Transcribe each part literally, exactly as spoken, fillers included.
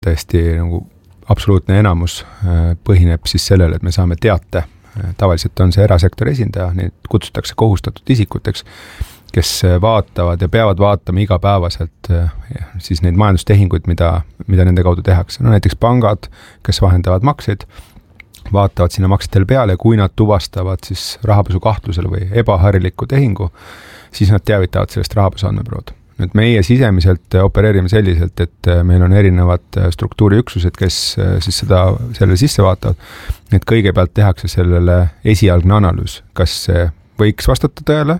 tõesti nagu absoluutne enamus põhineb siis sellele, et me saame teate. Tavaliselt on see erasektori esindaja, neid kutsutakse kohustatud isikuteks, kes vaatavad ja peavad vaatama igapäevaselt siis neid majandustehinguid, mida, mida nende kaudu tehakse. No näiteks pangad, kes vahendavad makseid, vaatavad sinna maksetele peale ja kui nad tuvastavad siis rahapesu kahtlusel või ebaharilikku tehingu, siis nad teavitavad sellest rahapesu andmebürood. Nüüd meie sisemiselt opereerime selliselt, et meil on erinevad struktuuriüksused, kes siis seda, sellele sisse vaatavad. Need kõigepealt tehakse sellele esialgne analüüs, kas see võiks vastata tõele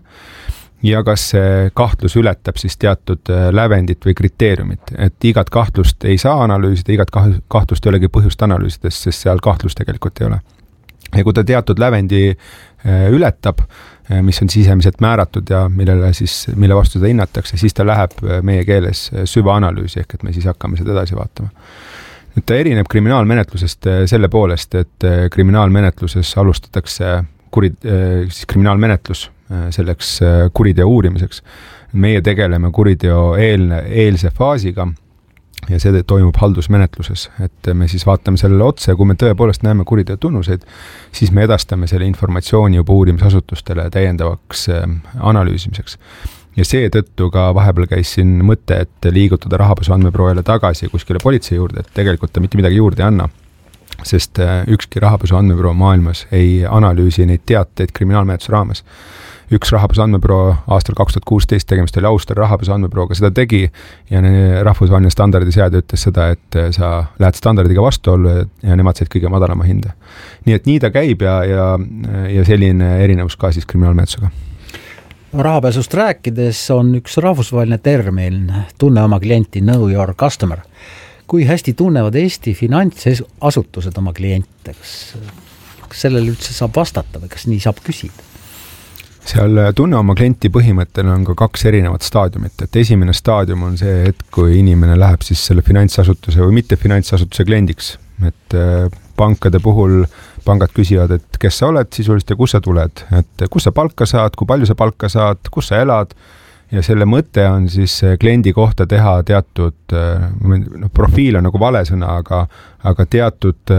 ja kas see kahtlus ületab siis teatud lävendit või kriteeriumit. Et igat kahtlust ei saa analüüsida, igat kahtlust ei olegi põhjust analüüsides, sest seal kahtlust tegelikult ei ole. Ja kui ta teatud lävendi ületab, mis on sisemiselt määratud ja millele siis, mille vastu seda hinnatakse, siis ta läheb meie keeles süvaanalüüsi, ehk et me siis hakkame seda edasi vaatama. Nüüd ta erineb kriminaalmenetlusest selle poolest, et kriminaalmenetluses alustatakse kuri, siis kriminaalmenetlus selleks kuriteo uurimiseks. Meie tegeleme kuriteo eelne, eelse faasiga ja see toimub haldusmenetluses, et me siis vaatame sellele otse, kui me tõepoolest näeme kuriteo tunnuseid, siis me edastame selle informatsiooni juba uurimisasutustele täiendavaks analüüsimiseks. Ja see tõttu ka vahepeal käis siin mõte, et liigutada rahapesu andmeproojale tagasi kuskile politsei juurde, et tegelikult ta mitte midagi juurde ei anna, sest ükski rahapesu andmebüroo maailmas ei analüüsi neid teateid kriminaalmenetluse raames. Üks rahapesu andmebüroo aastal kaks tuhat kuusteist tegemist oli Austria rahapesu andmebrooga, seda tegi ja rahvusvaheline standardi seade ütles seda, et sa lähed standardiga vastuollu ja nemad said kõige madalama hinde. Nii et nii ta käib ja, ja, ja selline erinevus ka siis kriminaalmenetlusega. Rahapesust rääkides on üks rahvusvaheline termin, tunne oma klienti, know your customer. Kui hästi tunnevad Eesti finantsasutused oma kliente? Kas, kas sellele üldse saab vastata või kas nii saab küsida? Seal tunne oma klienti põhimõttel on ka kaks erinevat staadiumit, et esimene staadium on see, et kui inimene läheb siis selle finantsasutuse või mitte finantsasutuse kliendiks, et pankade puhul pangad küsivad, et kes sa oled sisuliselt ja kus sa tuled, et kus sa palka saad, kui palju sa palka saad, kus sa elad ja selle mõte on siis kliendi kohta teha teatud, no profiil on nagu vale sõna, aga, aga teatud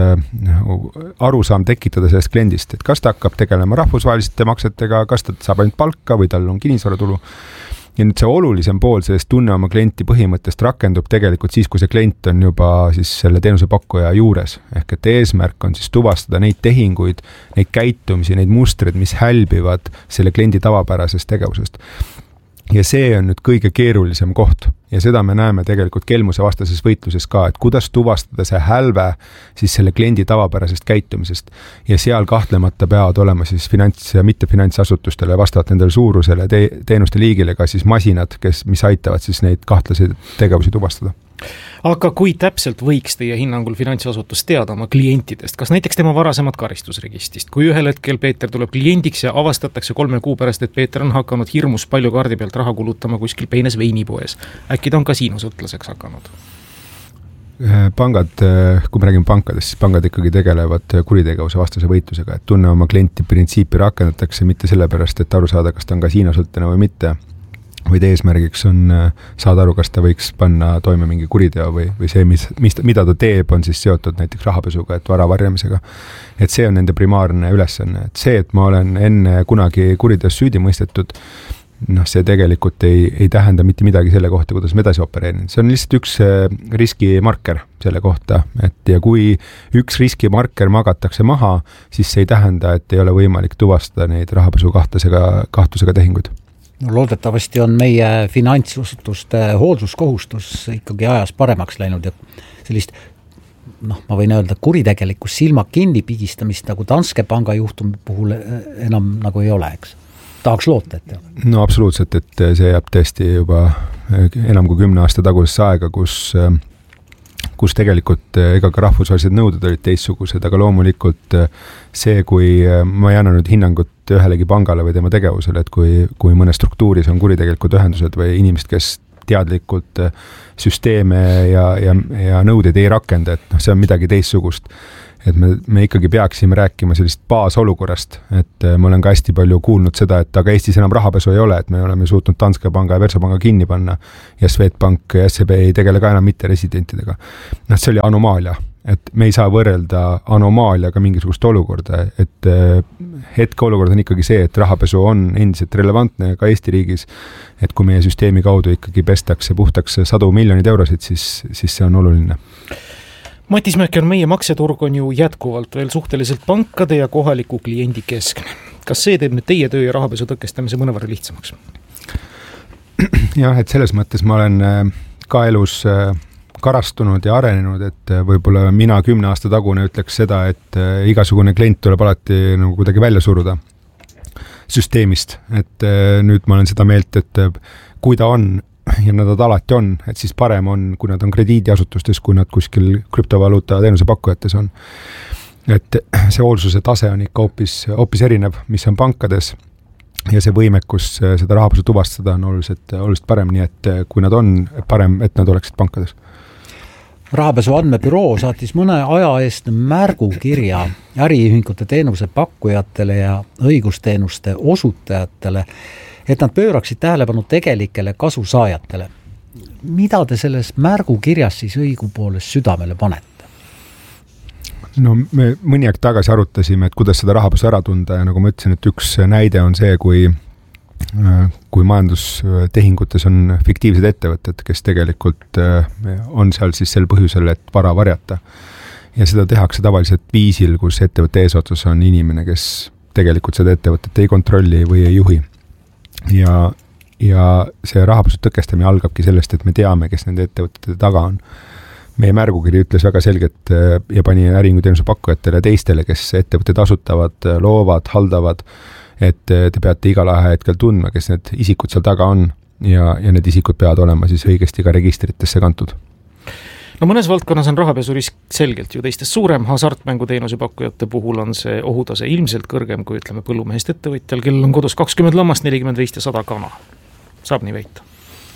arusaam tekitada sellest kliendist, et kas ta hakkab tegelema rahvusvaheliste maksetega, kas ta saab ainult palka või tal on kinnisvaratulu. Ja nüüd see olulisem pool sellest tunne oma klienti põhimõttest rakendub tegelikult siis, kui see klient on juba siis selle teenusepakkuja juures. Ehk et eesmärk on siis tuvastada neid tehinguid, neid käitumisi, neid mustreid, mis hälbivad selle kliendi tavapärasest tegevusest. Ja see on nüüd kõige keerulisem koht ja seda me näeme tegelikult kelmuse vastases võitluses ka, et kuidas tuvastada see hälve siis selle kliendi tavapärasest käitumisest ja seal kahtlemata peavad olema siis finants- ja mitte finantsasutustele vastavalt nendele suurusele te- teenuste liigile ka siis masinad, kes, mis aitavad siis neid kahtlaseid tegevusi tuvastada. Aga kui täpselt võiks teie hinnangul finantsasutus teada oma klientidest, kas näiteks tema varasemad karistusregistist, kui ühel hetkel Peeter tuleb kliendiks ja avastatakse kolme kuu pärast, et Peeter on hakanud hirmus palju kaardi pealt raha kulutama kuskil peines veinipoes, äkki ta on kasiinosõltlaseks hakanud? Pangad, kui me räägime pankadest, siis pangad ikkagi tegelevad kuritegevuse vastase võitlusega, et tunne oma klienti printsiipi rakendatakse mitte sellepärast, et aru saada, kas ta on kasiinosõltlane või mitte, vaid eesmärgiks on saada aru, kas ta võiks panna toime mingi kuriteo või, või see, mis, mis, mida ta teeb, on siis seotud näiteks rahapesuga, et vara varjamisega. Et see on nende primaarne ülesanne. Et see, et ma olen enne kunagi kuriteos süüdi mõistetud, noh, see tegelikult ei, ei tähenda mitte midagi selle kohta, kuidas me edasi opereerin. See on lihtsalt üks riskimarker selle kohta, et ja kui üks riskimarker magatakse maha, siis see ei tähenda, et ei ole võimalik tuvastada neid rahapesu kahtlusega, kahtlusega tehinguid. No, loodetavasti on meie finantsasutuste hoolsuskohustus ikkagi ajas paremaks läinud ja sellist, noh, ma võin öelda, kuritegelikkus silma kinni pigistamist nagu Danske panga juhtumi puhul enam nagu ei ole, eks. Tahaks loota, et jah. No absoluutselt, et see jääb tõesti juba enam kui kümne aasta tagusesse aega, kus kus tegelikult ega ka rahvusvahelised nõuded olid teistsugused, aga loomulikult see, kui ma ei anna nüüd hinnangut ühelegi pangale või tema tegevusele, et kui, kui mõne struktuuris on kuritegelikud ühendused või inimesed, kes teadlikult süsteeme ja, ja, ja nõudeid ei rakenda, et noh, see on midagi teistsugust. et me, me ikkagi peaksime rääkima sellist baasolukorrast, et ma olen ka hästi palju kuulnud seda, et aga Eestis enam rahapesu ei ole, et me oleme suutnud Danske panga ja Verso panga kinni panna ja Swedbank ja S E B ei tegele ka enam mitte residentidega. Noh, see oli anomaalia, et me ei saa võrrelda anomaaliaga mingisugust olukorda, et hetke olukord on ikkagi see, et rahapesu on endiselt relevantne ka Eesti riigis, et kui meie süsteemi kaudu ikkagi pestakse puhtaks sadu miljonid eurosid, siis, siis see on oluline. Matis Mööker, meie makseturg on ju jätkuvalt veel suhteliselt pankade ja kohaliku kliendi keskne. Kas see teeb nüüd teie töö ja rahapesu tõkestamise mõnevõrra lihtsamaks? Jah, et selles mõttes ma olen ka elus karastunud ja arenenud, et võib-olla mina kümne aasta tagune ütleks seda, et igasugune klient tuleb alati nagu kuidagi välja suruda süsteemist, et nüüd ma olen seda meelt, et kui ta on ja nad alati on, et siis parem on, kui nad on krediidiasutustes, kui nad kuskil krüptovaluuta teenuse pakkujates on. Et see hoolsuse tase on ikka hoopis, hoopis erinev, mis on pankades ja see võimekus seda rahapesu tuvastada on oluliselt, oluliselt parem, nii et kui nad on, parem, et nad oleksid pankades. Rahapesu andmebüroo saatis mõne aja eest märgukirja äriühingute teenuse pakkujatele ja õigusteenuste osutajatele, et nad pööraksid tähelepanu tegelikele kasusaajatele. Mida te selles märgukirjas siis õigupoolest südamele panete? No me mõni aeg tagasi arutasime, et kuidas seda rahapesu ära tunda ja nagu ma ütlesin, et üks näide on see, kui, kui majandustehingutes on fiktiivsed ettevõtted, kes tegelikult on seal siis sel põhjusel, et vara varjata. Ja seda tehakse tavaliselt viisil, kus ettevõtte eesotsas on inimene, kes tegelikult seda ettevõtet ei kontrolli või ei juhi. Ja, ja see rahapesu tõkestamine algabki sellest, et me teame, kes nende ettevõtete taga on. Meie märgukiri ütles väga selgelt ja pani äriühinguteenuse pakkujatele ja teistele, kes ettevõtted asutavad, loovad, haldavad, et te peate igal hetkel tundma, kes need isikud seal taga on ja, ja need isikud peavad olema siis õigesti ka registritesse kantud. No mõnes valdkonnas on rahapesurisk selgelt ju teistest suurem, hasartmänguteenuse pakkujate puhul on see ohutase ilmselt kõrgem kui ütleme põllumehest ettevõtjal, kellel on kodus kakskümmend lammast, nelikümmend veist ja sada kana. Saab nii väita?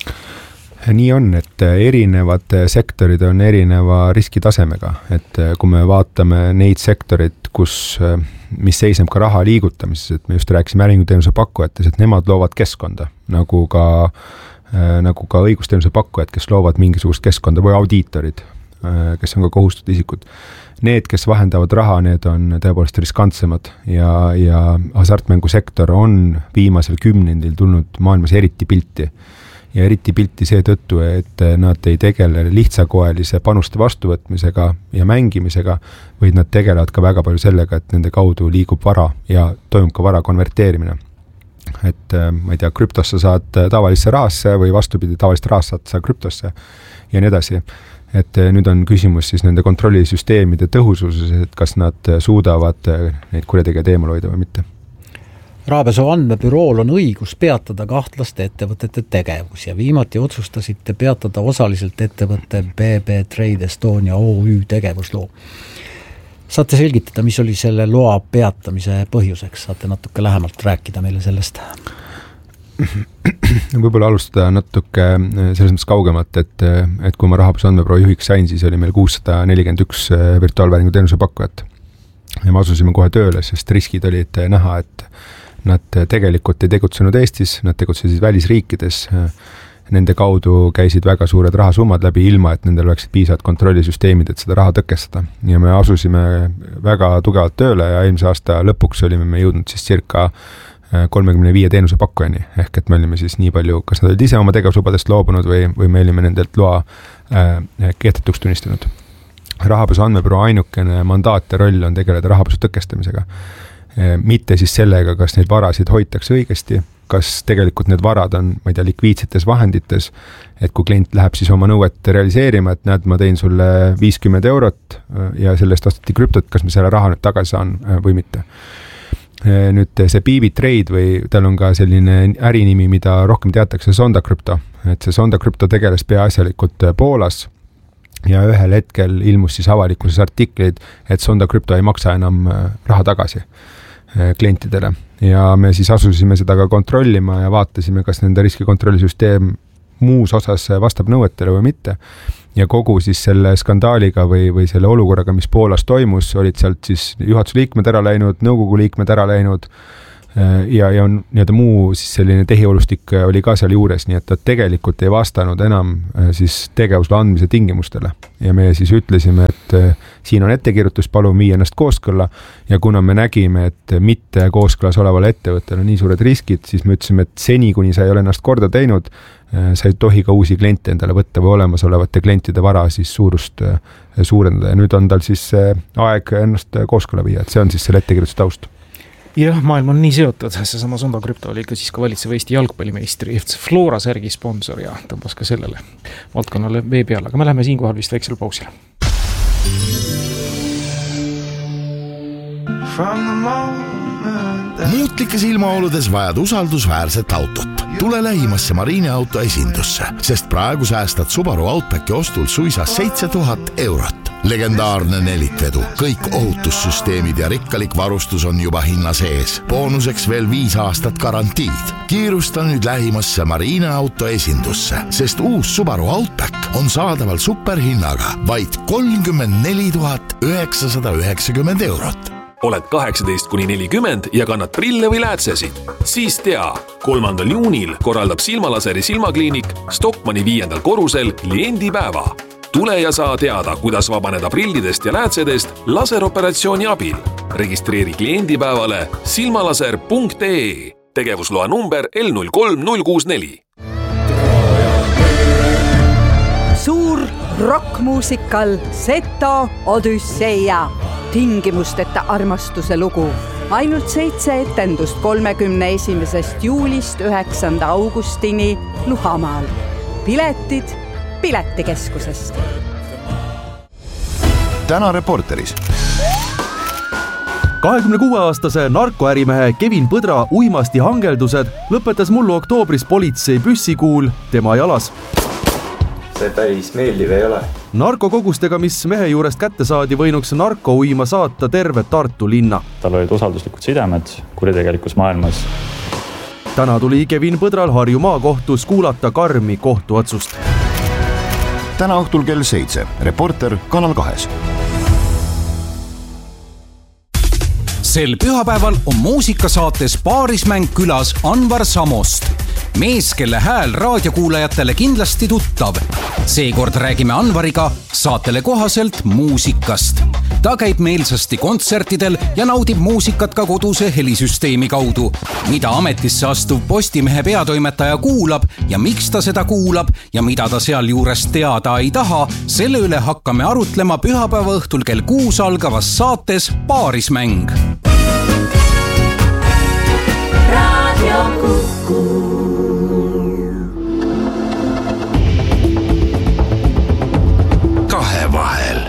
Nii on, et erinevad sektorid on erineva riskitasemega, et kui me vaatame neid sektorid, kus, mis seisneb ka raha liigutamises, et me just rääkisime äriühinguteenuse pakkujates, et nemad loovad keskkonda, nagu ka nagu ka õigusteenuse pakkujad, kes loovad mingisugust keskkonda või audiitorid, kes on ka kohustatud isikud. Need, kes vahendavad raha, need on tõepoolest riskantsemad ja, ja hasartmängusektor on viimasel kümnendil tulnud maailmas eriti pilti. Ja eriti pilti seetõttu, et nad ei tegele lihtsakoelise panuste vastuvõtmisega ja mängimisega, vaid nad tegelevad ka väga palju sellega, et nende kaudu liigub vara ja toimub ka vara konverteerimine. Et ma ei tea, krüptosse saad tavalisse rahasse või vastupidi, tavalist rahast saad sa krüptosse ja nii edasi. Et nüüd on küsimus siis nende kontrollisüsteemide tõhususes, et kas nad suudavad neid kurjategijad eemal hoida või mitte. Rahapesu andmebürool on õigus peatada kahtlaste ettevõtete tegevus ja viimati otsustasite peatada osaliselt ettevõtte B B Trade Estonia O Ü tegevusloo. Saate selgitada, mis oli selle loa peatamise põhjuseks? Saate natuke lähemalt rääkida meile sellest? Võib-olla alustada natuke selles mõttes kaugemalt, et, et kui ma rahapesu andmebüroo juhiks sain, siis oli meil kuussada nelikümmend üks virtuaalvääringu teenuse pakkujat. Ja me asusime kohe tööle, sest riskid olid näha, et nad tegelikult ei tegutsenud Eestis, nad tegutsesid välisriikides. Nende kaudu käisid väga suured rahasummad läbi ilma, et nendel oleksid piisavad kontrollisüsteemid, et seda raha tõkestada. Ja me asusime väga tugevalt tööle ja eelmise aasta lõpuks olime me jõudnud siis circa kolmekümne viie teenuse pakkujani. Ehk et me olime siis nii palju, kas nad olid ise oma tegevuslubadest loobunud või, või me olime nendelt loa äh, kehtetuks tunnistanud. Rahapesu andmebüroo ainukene mandaat ja roll on tegeleda rahapesu tõkestamisega. Mitte siis sellega, kas neid varasid hoitakse õigesti, kas tegelikult need varad on, ma ei tea, likviidsetes vahendites, et kui klient läheb siis oma nõuet realiseerima, et näed, ma tein sulle viiskümmend eurot ja sellest ostati krüptot, kas ma selle raha nüüd tagasi saan või mitte. Nüüd see B B Trade või tal on ka selline ärinimi, mida rohkem teatakse, Sonda Crypto, et see Sonda Crypto tegeles peaasjalikult Poolas ja ühel hetkel ilmus siis avalikkuses artikleid, et Sonda Crypto ei maksa enam raha tagasi klientidele ja me siis asusime seda ka kontrollima ja vaatasime, kas nende riskikontrollisüsteem muus osas vastab nõuetele või mitte ja kogu siis selle skandaaliga või, või selle olukorraga, mis Poolas toimus, olid sealt siis juhatuse liikmed ära läinud, nõukogu liikmed ära läinud ja, ja on nii-öelda muu siis selline tehiolustik oli ka seal juures, nii et ta tegelikult ei vastanud enam siis tegevusloa andmise tingimustele. Ja me siis ütlesime, et siin on ettekirjutus, palun viia ennast kooskõlla ja kuna me nägime, et mitte kooskõlas olevale ettevõttele nii suured riskid, siis me ütlesime, et seni, kuni sa ei ole ennast korda teinud, sa ei tohi ka uusi kliente endale võtta või olemasolevate klientide vara siis suurust suurendada ja nüüd on tal siis aeg ennast kooskõlla viia, et see on siis selle ettekirjutuse taust. Jah, maailm on nii seotud, seesama Sonda Crypto oli ka siis ka valitseva Eesti jalgpallimeistri F C Flora särgi sponsor ja tõmbas ka sellele valdkonnale vee peale, aga me läheme siinkohal vist väiksele pausile. Muutlikes ilmaoludes vajad usaldusväärset autot. Tule lähimasse Marine auto esindusse, sest praegu säästad Subaru Outbacki ostul suisa seitse tuhat eurot. Legendaarne nelikvedu, kõik ohutussüsteemid ja rikkalik varustus on juba hinna sees. Boonuseks veel viis aastat garantiid. Kiirusta nüüd lähimasse Marine auto esindusse, sest uus Subaru Outback on saadaval superhinnaga vaid kolmkümmend neli tuhat üheksasada üheksakümmend eurot. Oled kaheksateist kuni nelikümmend ja kannad prille või läätsesid? Siis tea, kolmandal juunil korraldab Silmalaseri silmakliinik Stockmanni viiendal korrusel kliendipäeva. Tule ja saa teada, kuidas vabaneda prillidest ja läätsedest laseroperatsiooni abil. Registreeri kliendipäevale silmalaser punkt ee. Tegevusloa number L null kolm null kuus neli. Suur rockmuusikal Seto Odüsseia. Tingimusteta armastuse lugu. Ainult seitse etendust kolmekümne esimesest juulist üheksanda augustini Luhamaal. Piletid Piletikeskusest. Täna Reporteris. kahekümne kuue aastase narkoärimehe Kevin Põdra uimasti hangeldused lõpetas mullu oktoobris politsei püssikuul tema jalas. See päris meeldiv ei ole. Narkokogustega, mis mehe juurest kätte saadi, võinuks narko uima saata terve Tartu linna. Tal olid usalduslikud sidemed kuritegelikus maailmas. Täna tuli Kevin Põdral Harju maakohtus kuulata karmi kohtuotsust. Täna õhtul kell seitse. Reporter Kanal kahes. Sel pühapäeval on muusikasaates Paarismäng külas Anvar Samost. Mees, kelle hääl raadiokuulajatele kindlasti tuttav. Seekord räägime Anvariga saatele kohaselt muusikast. Ta käib meelsasti kontsertidel ja naudib muusikat ka koduse helisüsteemi kaudu. Mida ametisse astuv Postimehe peatoimetaja kuulab ja miks ta seda kuulab ja mida ta seal juures teada ei taha, selle üle hakkame arutlema pühapäeva õhtul kell kuus algavas saates Paarismäng. Radio Kuku. Kahevahel.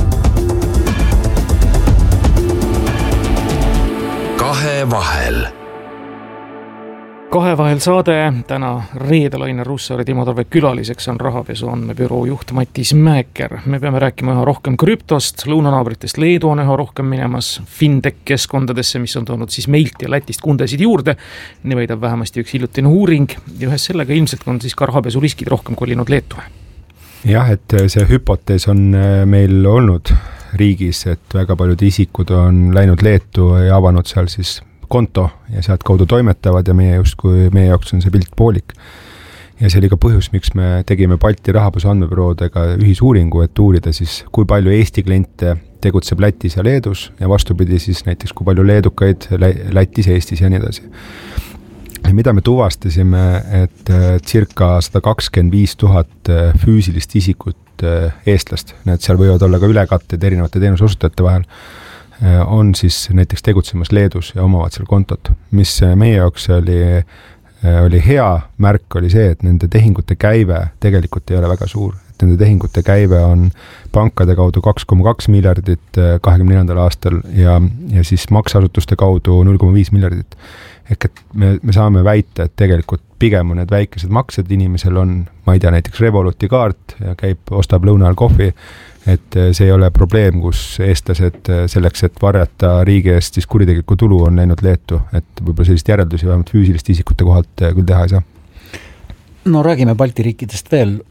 Kahevahel. Kahevahel saade, täna reedel Ainer Russaar ja Timo Tarve külaliseks on rahapesu andmebüroo juht Matis Mäeker. Me peame rääkima üha rohkem krüptost, lõunanaabritest Leedu on üha rohkem minemas fintech-keskkondadesse, mis on toonud siis meilt ja Lätist kundesid juurde. Nii väidab vähemasti üks hiljutine uuring ja ühes sellega ilmselt on siis ka rahapesu riskid rohkem kolinud Leetu. Jah, et see hüpotees on meil olnud riigis, et väga paljud isikud on läinud Leetu ja avanud seal siis konto ja sealt kaudu toimetavad ja meie just, kui meie jaoks on see pilt poolik. Ja see oli ka põhjus, miks me tegime Balti rahapesu andmebüroodega ühisuuringu, et uurida siis, kui palju Eesti kliente tegutseb Lätis ja Leedus ja vastupidi siis näiteks, kui palju leedukaid Lätis, Eestis ja nii edasi. Ja mida me tuvastasime, et circa sada kakskümmend viis tuhat füüsilist isikut eestlast, need seal võivad olla ka ülekatted erinevate teenusosutajate vahel, on siis näiteks tegutsemas Leedus ja omavad seal kontot. Mis meie jaoks oli, oli hea märk, oli see, et nende tehingute käive tegelikult ei ole väga suur. Et nende tehingute käive on pankade kaudu kaks koma kaks miljardit kahekümne neljandal aastal ja, ja siis makseasutuste kaudu null koma viis miljardit. Ehk et me, me saame väita, et tegelikult pigem on need väikesed maksed, inimesel on, ma ei tea, näiteks Revoluti kaart ja käib, ostab lõuna ajal kohvi, et see ei ole probleem, kus eestlased selleks, et varjata riigi eest siis kuritegeliku tulu on läinud Leetu, et võib-olla sellist järeldusi vähemalt füüsilist isikute kohalt küll teha ei saa. No räägime Balti riikidest veel.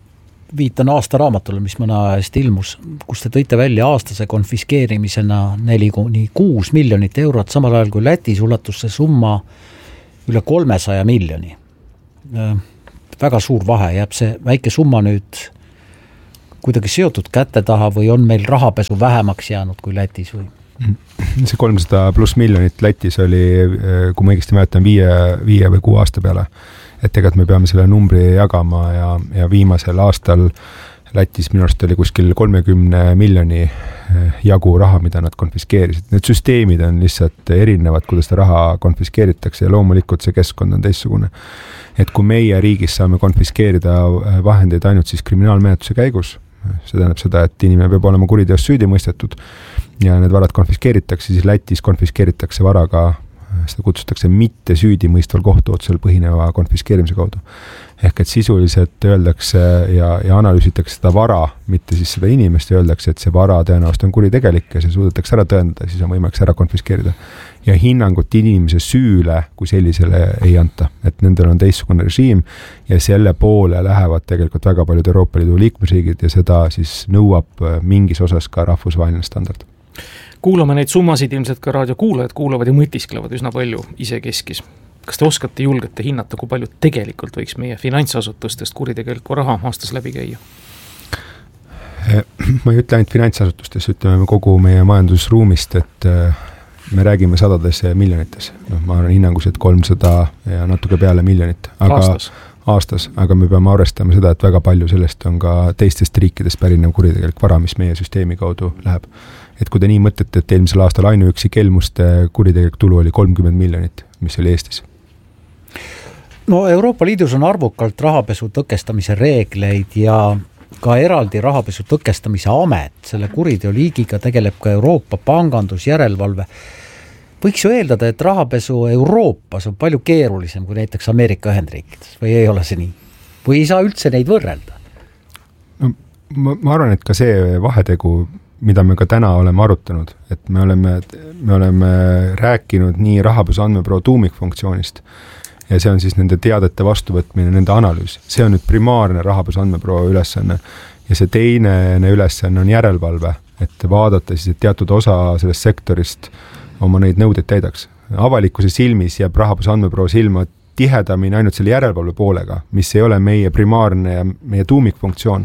viitan aasta raamatule, mis mõne aja eest ilmus, kus te tõite välja aastase konfiskeerimisena neli kuni kuus miljonit eurot, samal ajal kui Lätis ulatus see summa üle kolmesaja miljoni. Väga suur vahe, jääb see väike summa nüüd kuidagi seotud kätte taha või on meil rahapesu vähemaks jäänud kui Lätis või? See kolmsada pluss miljonit Lätis oli, kui ma õigesti mäletan, viie, viie või kuue aasta peale. Et tegelikult me peame selle numbri jagama ja, ja viimasel aastal Lätis minu arust oli kuskil kolmekümne miljoni jagu raha, mida nad konfiskeerisid. Need süsteemid on lihtsalt erinevad, kuidas seda raha konfiskeeritakse ja loomulikult see keskkond on teistsugune. Et kui meie riigis saame konfiskeerida vahendeid ainult siis kriminaalmenetluse käigus, see tähendab seda, et inimene peab olema kuriteos süüdi mõistetud ja need varad konfiskeeritakse, siis Lätis konfiskeeritakse varaga, seda kutsutakse mitte süüdi mõistval kohtuotsusel põhineva konfiskeerimise kaudu. Ehk et sisuliselt öeldakse ja, ja analüüsitakse seda vara, mitte siis seda inimest ja öeldakse, et see vara tõenäoliselt on kuritegelik ja see suudetakse ära tõendada, siis on võimalik ära konfiskeerida. Ja hinnangut inimese süüle, kui sellisele ei anta. Et nendel on teistsugune režiim ja selle poole lähevad tegelikult väga paljud Euroopa Liidu liikmesriigid ja seda siis nõuab mingis osas ka rahvusvaheline standard. Kuulame neid summasid, ilmselt ka raadiokuulajad kuulavad ja mõtisklevad üsna palju ise keskis. Kas te oskate julgete hinnata, kui palju tegelikult võiks meie finantsasutustest kuritegelikku raha aastas läbi käia? Ma ei ütle ainult finantsasutustes, ütleme kogu meie majandusruumist, et me räägime sadades miljonites. No, ma arvan hinnanguselt kolmsada ja natuke peale miljonit. Aga aastas? Aastas, aga me peame arvestama seda, et väga palju sellest on ka teistest riikidest pärinev kuritegelik vara, mis meie süsteemi kaudu läheb. Et kui te nii mõtlete, et eelmisel aastal ainuüksi kelmuste kuritegelik tulu oli kolmkümmend miljonit, mis oli Eestis? No Euroopa Liidus on arvukalt rahapesu tõkestamise reegleid ja ka eraldi rahapesu tõkestamise amet. Selle kuriteoliigiga tegeleb ka Euroopa pangandusjärelevalve. Võiks ju eeldada, et rahapesu Euroopas on palju keerulisem kui näiteks Ameerika Ühendriikides või ei ole see nii? Või ei saa üldse neid võrrelda? No, ma, ma arvan, et ka see vahetegu, mida me ka täna oleme arutanud, et me oleme, me oleme rääkinud nii rahapesu andmebüroo tuumikfunktsioonist ja see on siis nende teadete vastuvõtmine, nende analüüs. See on nüüd primaarne rahapesu andmebüroo ülesanne ja see teine ülesanne on järelevalve, et vaadata siis, et teatud osa sellest sektorist oma neid nõudeid täidaks. Avalikkuse silmis jääb rahapesu andmebüroo silma tihedamini ainult selle järelevalve poolega, mis ei ole meie primaarne ja meie tuumikfunktsioon.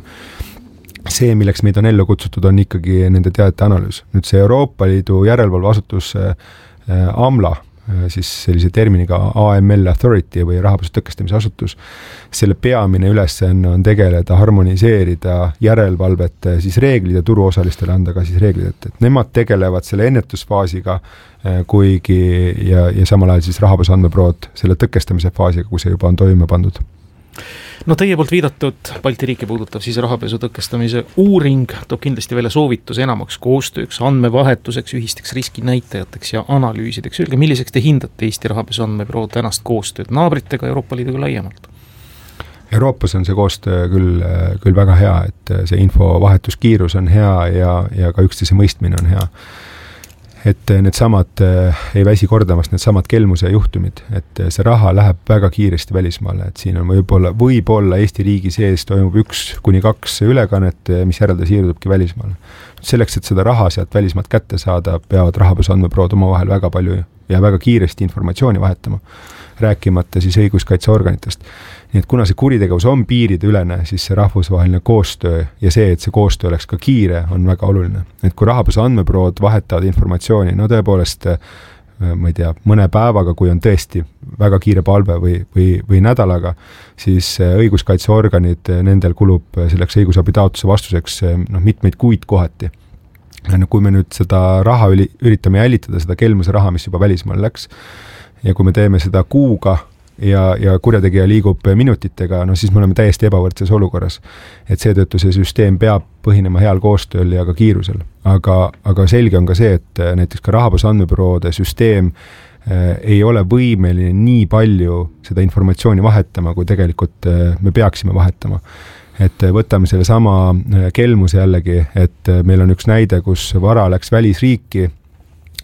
See, milleks meid on ellu kutsutud, on ikkagi nende teadete analüüs. Nüüd see Euroopa Liidu järelevalveasutus AMLA, siis sellise terminiga A M L Authority või rahapesu tõkestamise asutus, selle peamine ülesanne on tegeleda, harmoniseerida järelevalvet siis reeglid ja turuosalistele anda ka siis reeglid, et, et nemad tegelevad selle ennetusfaasiga, kuigi ja, ja samal ajal siis rahapesu andmebürood selle tõkestamise faasiga, kui see juba on toime pandud. No teie poolt viidatud Balti riiki puudutav siis rahapesu tõkestamise uuring toob kindlasti välja soovitus enamaks koostööks, andmevahetuseks, ühisteks riskinäitajateks ja analüüsideks. Öelge, milliseks te hindate Eesti rahapesu andmebüroo tänast koostööd naabritega Euroopa Liiduga laiemalt? Euroopas on see koostöö küll, küll väga hea, et see infovahetuskiirus on hea ja, ja ka üksteise mõistmine on hea. Et need samad, ei väsi kordamast, need samad kelmuse juhtumid, et see raha läheb väga kiiresti välismaale, et siin on võib-olla, võib-olla Eesti riigi sees toimub üks kuni kaks ülekannet, mis järelda siirdubki välismaale. Selleks, et seda raha sealt välismaalt kätte saada, peavad rahapesu andmebürood omavahel väga palju ja väga kiiresti informatsiooni vahetama, rääkimata siis õiguskaitseorganitest. Nii et kuna see kuritegevus on piiride ülene, siis see rahvusvaheline koostöö ja see, et see koostöö oleks ka kiire, on väga oluline. Et kui rahapesu andmebürood vahetavad informatsiooni, no tõepoolest, ma ei tea, mõne päevaga, kui on tõesti väga kiire palve või, või, või nädalaga, siis õiguskaitseorganid, nendel kulub selleks õigusabitaotluse vastuseks no, mitmeid kuid kohati. No, kui me nüüd seda raha üritame jälitada, seda kelmuse raha, mis juba välismaal läks, ja kui me teeme seda kuuga, ja, ja kurjategija liigub minutitega, no siis me oleme täiesti ebavõrdses olukorras. Et seetõttu see süsteem peab põhinema heal koostööl ja ka kiirusel. Aga, aga selge on ka see, et näiteks ka rahapesu andmebüroode süsteem äh, ei ole võimeline nii palju seda informatsiooni vahetama, kui tegelikult äh, me peaksime vahetama. Et võtame selle sama kelmuse jällegi, et meil on üks näide, kus vara läks välisriiki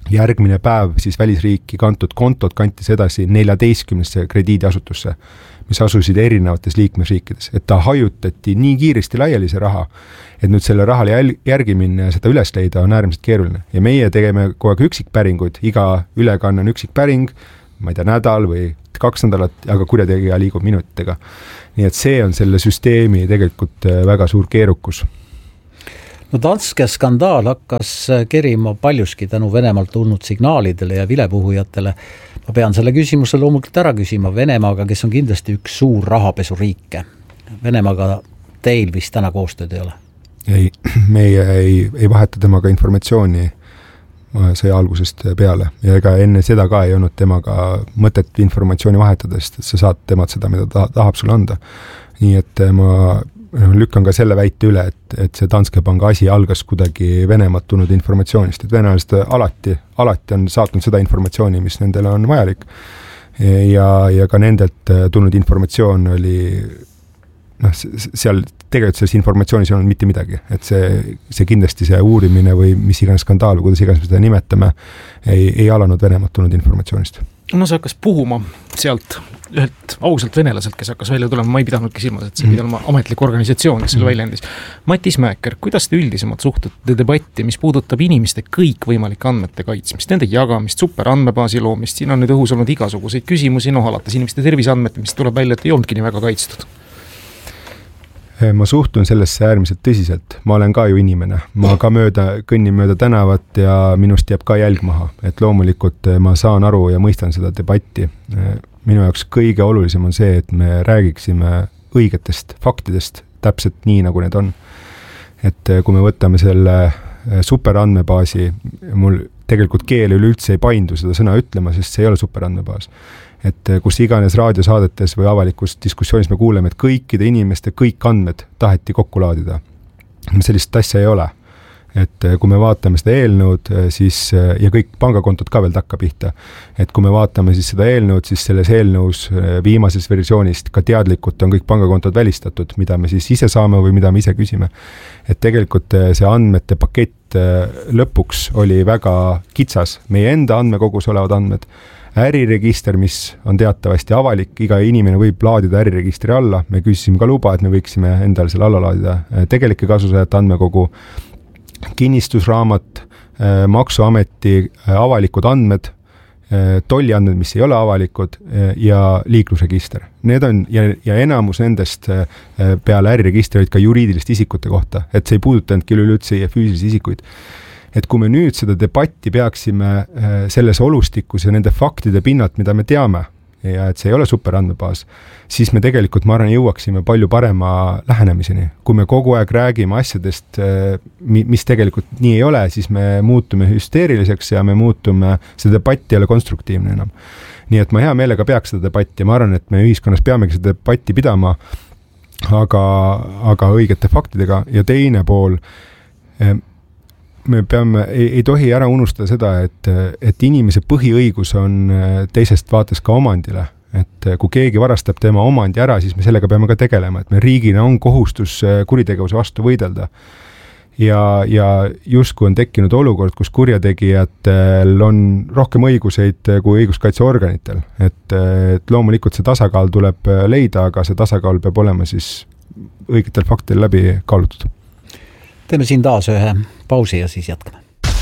järgmine päev siis välisriiki kantud kontod kantis edasi neljateistkümnesse krediidiasutusse, mis asusid erinevates liikmesriikides, et ta hajutati nii kiiresti laiali see raha, et nüüd selle rahale järgi minna ja seda üles leida on äärmiselt keeruline. Ja meie tegeme kogu aeg üksikpäringuid, iga ülekanne on üksikpäring, ma ei tea, nädal või kaks nädalat, aga kurjategija liigub minutitega. Nii et see on selle süsteemi tegelikult väga suur keerukus. No Danske skandaal hakkas kerima paljuski tänu Venemaalt tulnud signaalidele ja vilepuhujatele. Ma pean selle küsimuse loomulikult ära küsima Venemaaga, kes on kindlasti üks suur rahapesuriike. Venemaaga teil vist täna koostööd ei ole? Ei, meie ei, ei vaheta temaga informatsiooni sõja algusest peale ja ega enne seda ka ei olnud temaga mõtet informatsiooni vahetada, sest sa saad temad seda, mida ta tahab sulle anda. Nii et ma lükkan ka selle väite üle, et, et see Danske Panga asi algas kuidagi Venemaalt tulnud informatsioonist, et venelased alati, alati on saatnud seda informatsiooni, mis nendele on vajalik ja, ja ka nendelt tulnud informatsioon oli noh, seal tegelikult selles informatsioonis ei olnud mitte midagi, et see, see kindlasti see uurimine või mis iganes skandaal või kuidas iganes me seda nimetame, ei, ei alanud Venemaalt tulnud informatsioonist. No see hakkas puhuma sealt ühelt ausalt venelaselt, kes hakkas välja tulema, ma ei pidanudki silmas, et see pidi olema ametlik organisatsioon, kes selle välja andis. Matis Mäeker, kuidas te üldisemalt suhtute debatti, mis puudutab inimeste kõik võimalike andmete kaitsmist, nende jagamist, superandmebaasi loomist, siin on nüüd õhus olnud igasuguseid küsimusi, noh alates inimeste terviseandmete, mis tuleb välja, et ei olnudki nii väga kaitstud. Ma suhtun sellesse äärmiselt tõsiselt, ma olen ka ju inimene, ma ka mööda, kõnnin mööda tänavat ja minust jääb ka jälg maha, et loomulikult ma saan aru ja mõistan seda debatti. Minu jaoks kõige olulisem on see, et me räägiksime õigetest faktidest täpselt nii, nagu need on. Et kui me võtame selle superandmebaasi, mul tegelikult keel üleüldse ei paindu seda sõna ütlema, sest see ei ole superandmebaas. Et kus iganes raadiosaadetes või avalikus diskussioonis me kuuleme, et kõikide inimeste kõik andmed taheti kokku laadida. Sellist asja ei ole. Et kui me vaatame seda eelnõud, siis, ja kõik pangakontod ka veel takka pihta, et kui me vaatame siis seda eelnõud, siis selles eelnõus viimases versioonist ka teadlikult on kõik pangakontod välistatud, mida me siis ise saame või mida me ise küsime. Et tegelikult see andmete pakett lõpuks oli väga kitsas, meie enda andmekogus olevad andmed, äriregister, mis on teatavasti avalik, iga inimene võib laadida äriregistri alla, me küsisime ka luba, et me võiksime endale selle alla laadida. Tegelike kasusaajate andmekogu, kinnistusraamat, maksuameti avalikud andmed, tolliandmed, mis ei ole avalikud ja liiklusregister. Need on, ja, ja enamus nendest peale äriregistri olid ka juriidiliste isikute kohta, et see ei puudutanud küll üleüldse füüsilisi isikuid. Et kui me nüüd seda debatti peaksime selles olustikus ja nende faktide pinnalt, mida me teame, ja et see ei ole superandmebaas, siis me tegelikult, ma arvan, jõuaksime palju parema lähenemiseni. Kui me kogu aeg räägime asjadest, mis tegelikult nii ei ole, siis me muutume hüsteeriliseks ja me muutume, see debatt ei ole konstruktiivne enam. Nii et ma hea meelega peaks seda debatti, ma arvan, et me ühiskonnas peamegi seda debatti pidama, aga, aga õigete faktidega ja teine pool, me peame, ei, ei tohi ära unustada seda, et, et inimese põhiõigus on teisest vaates ka omandile. Et kui keegi varastab tema omandi ära, siis me sellega peame ka tegelema, et me riigina on kohustus kuritegevuse vastu võidelda. Ja, ja justkui on tekkinud olukord, kus kurjategijatel on rohkem õiguseid kui õiguskaitseorganitel. Et, et loomulikult see tasakaal tuleb leida, aga see tasakaal peab olema siis õigetel faktidel läbi kaalutud. Teeme siin taas ühe pausi ja siis jätkame.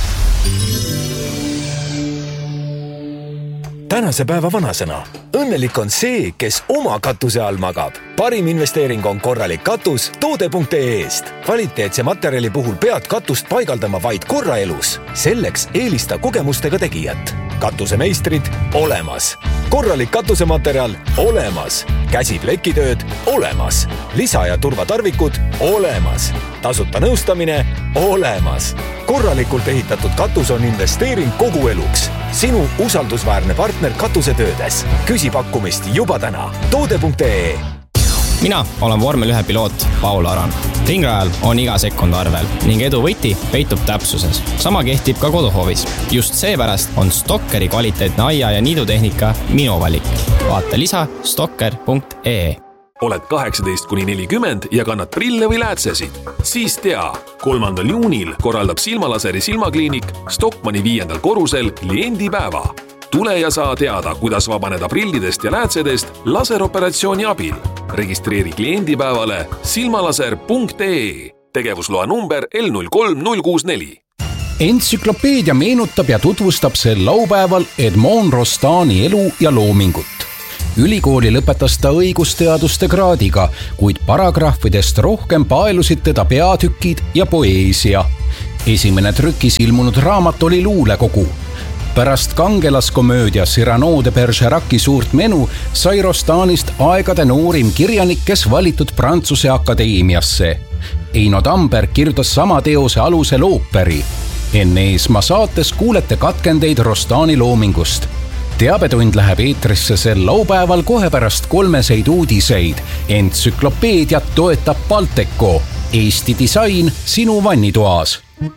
Tänase päeva vanasõna. Õnnelik on see, kes oma katuse all magab. Parim investeering on korralik katus toode punkt ee-st. Kvaliteetse materjali puhul pead katust paigaldama vaid korra elus. Selleks eelista kogemustega tegijat. Katusemeistrid olemas. Korralik katusematerjal olemas. Käsiplekitööd olemas. Lisa- ja turvatarvikud olemas. Tasuta nõustamine olemas. Korralikult ehitatud katus on investeering kogu eluks. Sinu usaldusväärne partner katusetöödes. Küsi pakkumist juba täna. toode punkt ee. Mina olen vormel ühe piloot Paul Aran. Ringrajal on iga sekund arvel ning edu võti peitub täpsuses. Sama kehtib ka koduhoovis. Just seepärast on Stokkeri kvaliteetne aia- ja niidutehnika minu valik. Vaata lisa stokker punkt ee. oled kaheksateist kuni nelikümmend ja kannad prille või läätsesid? Siis tea, kolmandal juunil korraldab silmalaseri silmakliinik Stockmanni viiendal korrusel kliendipäeva. Tule ja saa teada, kuidas vabaneda prillidest ja läätsedest laseroperatsiooni abil. Registreeri kliendipäevale silmalaser punkt ee. Tegevusloa number L null kolm null kuus neli. Entsüklopeedia meenutab ja tutvustab sel laupäeval Edmond Rostani elu ja loomingut. Ülikooli lõpetas ta õigusteaduste kraadiga, kuid paragrahvidest rohkem paelusid teda peatükid ja poeesia. Esimene trükis ilmunud raamat oli luulekogu. Pärast kangelaskomöödia Cyrano de Bergerac'i suurt menu sai Rostanist aegade noorim kirjanik, kes valitud Prantsuse akadeemiasse. Eino Tamberg kirjutas sama teose alusel ooperi. Enne Eesmaa saates kuulete katkendeid Rostani loomingust. Teabetund läheb eetrisse sel laupäeval kohe pärast kolmeseid uudiseid. Entsüklopeediat toetab Balteco. Eesti disain sinu vannitoas.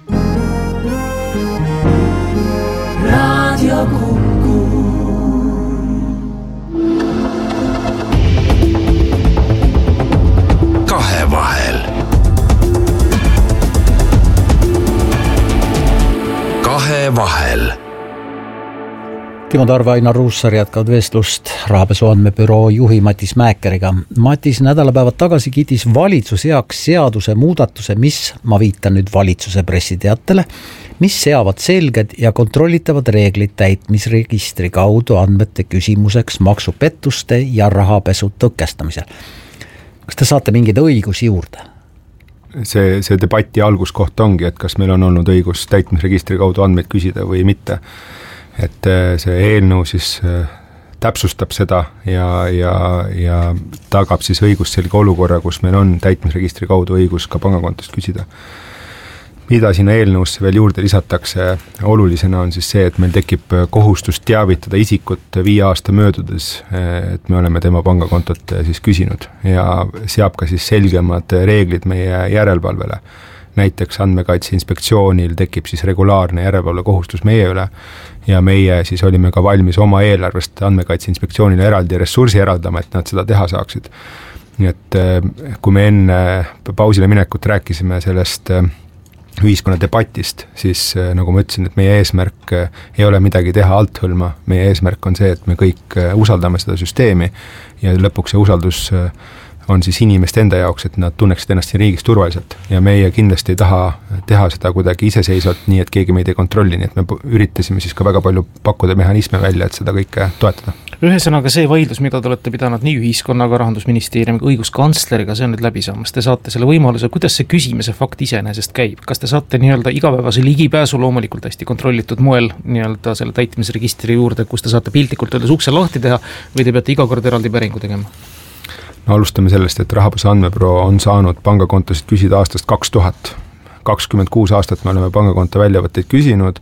Radio Kuku. Kahevahel. Kahevahel. Timo Tarve, Ainar Ruussaar jätkavad vestlust rahapesu andmebüroo juhi Matis Mäekeriga. Matis nädalapäevad tagasi kiitis valitsus heaks seaduse muudatuse, mis, ma viitan nüüd valitsuse pressiteatele, mis seavad selged ja kontrollitavad reeglid täitmisregistri kaudu andmete küsimuseks maksupettuste ja rahapesu tõkestamisel. Kas te saate mingeid õigusi juurde? See, see debati alguskoht ongi, et kas meil on olnud õigus täitmisregistri kaudu andmeid küsida või mitte. Et see eelnõu siis täpsustab seda ja, ja, ja tagab siis õigusselge olukorra, kus meil on täitmisregistri kaudu õigus ka pangakontost küsida. Mida sinna eelnõusse veel juurde lisatakse olulisena on siis see, et meil tekib kohustus teavitada isikut viie aasta möödudes, et me oleme tema pangakontot siis küsinud ja seab ka siis selgemad reeglid meie järelevalvele. Näiteks andmekaitse inspektsioonil tekib siis regulaarne järelevalve kohustus meie üle ja meie siis olime ka valmis oma eelarvest andmekaitse inspektsioonile eraldi ressursi eraldama, et nad seda teha saaksid. Nii et kui me enne pausile minekut rääkisime sellest ühiskonna debatist, siis nagu ma ütlesin, et meie eesmärk ei ole midagi teha althõlma, meie eesmärk on see, et me kõik usaldame seda süsteemi ja lõpuks see usaldus on siis inimeste enda jaoks, et nad tunneksid ennast siin riigis turvaliselt ja meie kindlasti ei taha teha seda kuidagi iseseisvalt nii, et keegi meid ei kontrolli, nii et me üritasime siis ka väga palju pakkuda mehhanisme välja, et seda kõike toetada. Ühesõnaga see vaidlus, mida te olete pidanud nii ühiskonnaga, Rahandusministeeriumiga, õiguskantsleriga, see on nüüd läbi saamas. Te saate selle võimaluse, kuidas see küsimise fakt iseenesest käib? Kas te saate nii-öelda igapäevase ligipääsu loomulikult hästi kontrollitud moel nii-öelda selle täitmisregistri juurde, kus te saate piltlikult öeldes ukse lahti teha või te peate iga kord eraldi päringu tegema? No alustame sellest, et rahapesu andmebüroo on saanud pangakontosid küsida aastast kaks tuhat. kakskümmend kuus aastat me oleme pangakonto väljavõtteid küsinud,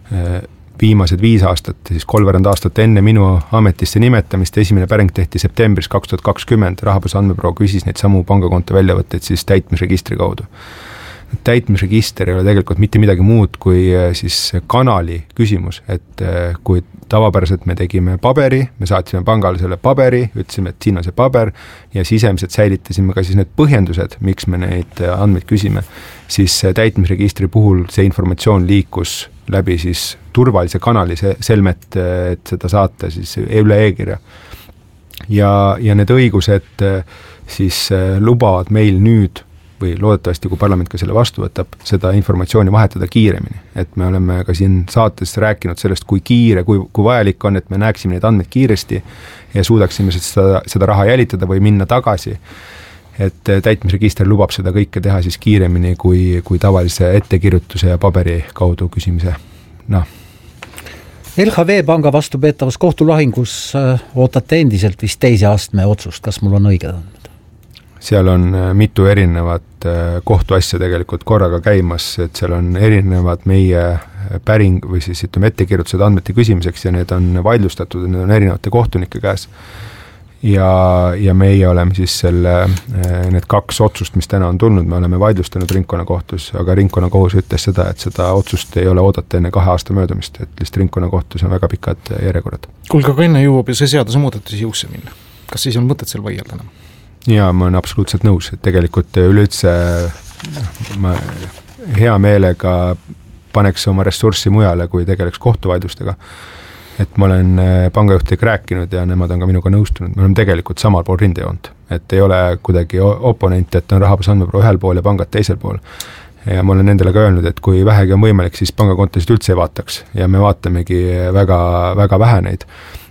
viimased viis aastat, siis kolmveerand aastat enne minu ametisse nimetamist, esimene päring tehti septembris kaks tuhat kakskümmend, rahapesu andmebüroo küsis neid samu pangakonto väljavõtteid siis täitmisregistri kaudu. Täitmisregister ei ole tegelikult mitte midagi muud kui siis kanali küsimus, et kui tavapäraselt me tegime paberi, me saatsime pangale selle paberi, ütlesime, et siin on see paber ja sisemiselt säilitasime ka siis need põhjendused, miks me neid andmeid küsime, siis täitmisregistri puhul see informatsioon liikus läbi siis turvalise kanali selmet, et seda saata siis üle e-kirja. Ja, ja need õigused siis lubavad meil nüüd või loodetavasti, kui parlament ka selle vastu võtab, seda informatsiooni vahetada kiiremini. Et me oleme ka siin saates rääkinud sellest, kui kiire, kui, kui vajalik on, et me näeksime neid andmeid kiiresti ja suudaksime seda, seda raha jälitada või minna tagasi. Et täitmisregister lubab seda kõike teha siis kiiremini kui, kui tavalise ettekirjutuse ja paberi kaudu küsimise. No. L H V panga vastu peetavas kohtulahingus ootate endiselt vist teise astme otsust, kas mul on õige andmed? Seal on mitu erinevat kohtuasja tegelikult korraga käimas, et seal on erinevad meie päring või siis ütleme ettekirjutused andmete küsimiseks ja need on vaidlustatud, need on erinevate kohtunike käes. Ja, ja meie oleme siis selle, need kaks otsust, mis täna on tulnud, me oleme vaidlustanud ringkonnakohtus, aga ringkonnakohus ütles seda, et seda otsust ei ole oodata enne kahe aasta möödumist, et lihtsalt ringkonnakohtus on väga pikad järjekorrad. Kuulge, aga enne jõuab ju see seaduse muudatusi jõusse minna. Kas siis on mõtet seal vaielda enam? ja ma olen absoluutselt nõus, et tegelikult üleüldse ma hea meelega paneks oma ressurssi mujale, kui tegeleks kohtuvaidlustega. Et ma olen pangajuhtidega rääkinud ja nemad on ka minuga nõustunud, me oleme tegelikult samal pool rindejoont, et ei ole kuidagi oponent, et on rahapesu andmebüroo ühel pool ja pangad teisel pool. Ja ma olen nendele ka öelnud, et kui vähegi on võimalik, siis pangakontosid üldse ei vaataks ja me vaatamegi väga, väga vähe neid.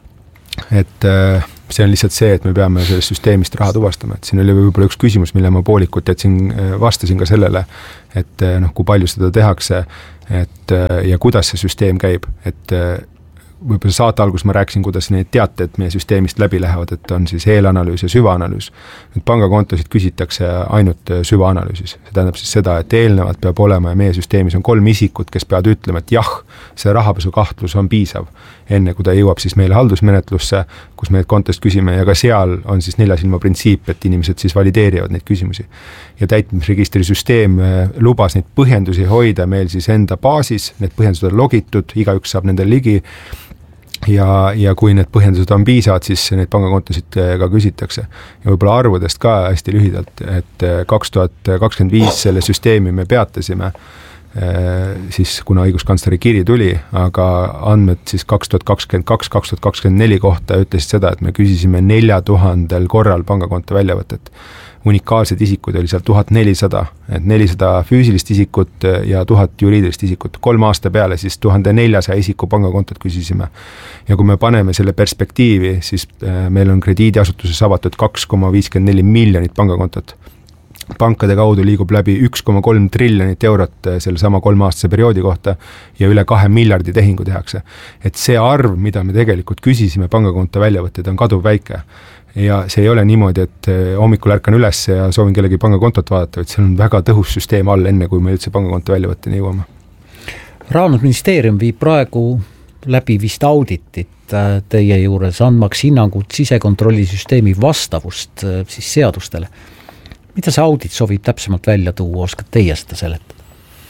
Et see on lihtsalt see, et me peame sellest süsteemist raha tuvastama, et siin oli võib-olla üks küsimus, mille ma poolikut jätsin, vastasin ka sellele, et noh, kui palju seda tehakse et, ja kuidas see süsteem käib, et võib-olla saate algus ma rääkisin, kuidas neid teated meie süsteemist läbi lähevad, et on siis eelanalüüs ja süvaanalüüs. Nüüd pangakontosid küsitakse ainult süvaanalüüsis. See tähendab siis seda, et eelnevalt peab olema ja meie süsteemis on kolm isikut, kes peavad ütlema, et jah, see rahapesu kahtlus on piisav, enne kui ta jõuab siis meile haldusmenetlusse, kus me kontost küsime ja ka seal on siis neljasilma printsiip, et inimesed siis valideerivad neid küsimusi. Ja täitmisregistri süsteem lubas neid põhjendusi hoida meil siis enda baasis, need põhjendused on logitud, igaüks saab nendel ligi ja, ja kui need põhjendused on piisavad, siis neid pangakontosid ka küsitakse. Ja võib-olla arvudest ka hästi lühidalt, et kaks tuhat kakskümmend viis selle süsteemi me peatasime, siis kuna õiguskantsleri kiri tuli, aga andmed siis kaks tuhat kakskümmend kaks kaks tuhat kakskümmend neli kohta ütlesid seda, et me küsisime nelja tuhandel korral pangakonto väljavõtet. Unikaalsed isikud oli seal tuhat nelisada, et nelisada füüsilist isikut ja tuhat juriidilist isikut. Kolm aasta peale siis tuhat neljasada isiku pangakontot küsisime. Ja kui me paneme selle perspektiivi, siis meil on krediidiasutuses avatud kaks koma viiskümmend neli miljonit pangakontot. Pankade kaudu liigub läbi üks koma kolm triljonit eurot selle sama kolmaastase perioodi kohta ja üle kahe miljardi tehingu tehakse. Et see arv, mida me tegelikult küsisime pangakonto väljavõtted, on kaduv väike. Ja see ei ole niimoodi, et hommikul ärkan üles ja soovin kellegi pangakontot vaadata, et see on väga tõhus süsteem all, enne kui me üldse pangakonto väljavõtteni jõuame. Rahandusministeerium viib praegu läbi vist auditit teie juures, andmaks hinnangut sisekontrollisüsteemi vastavust siis seadustele. Mida see audit soovib täpsemalt välja tuua, oskad teie seda seletada?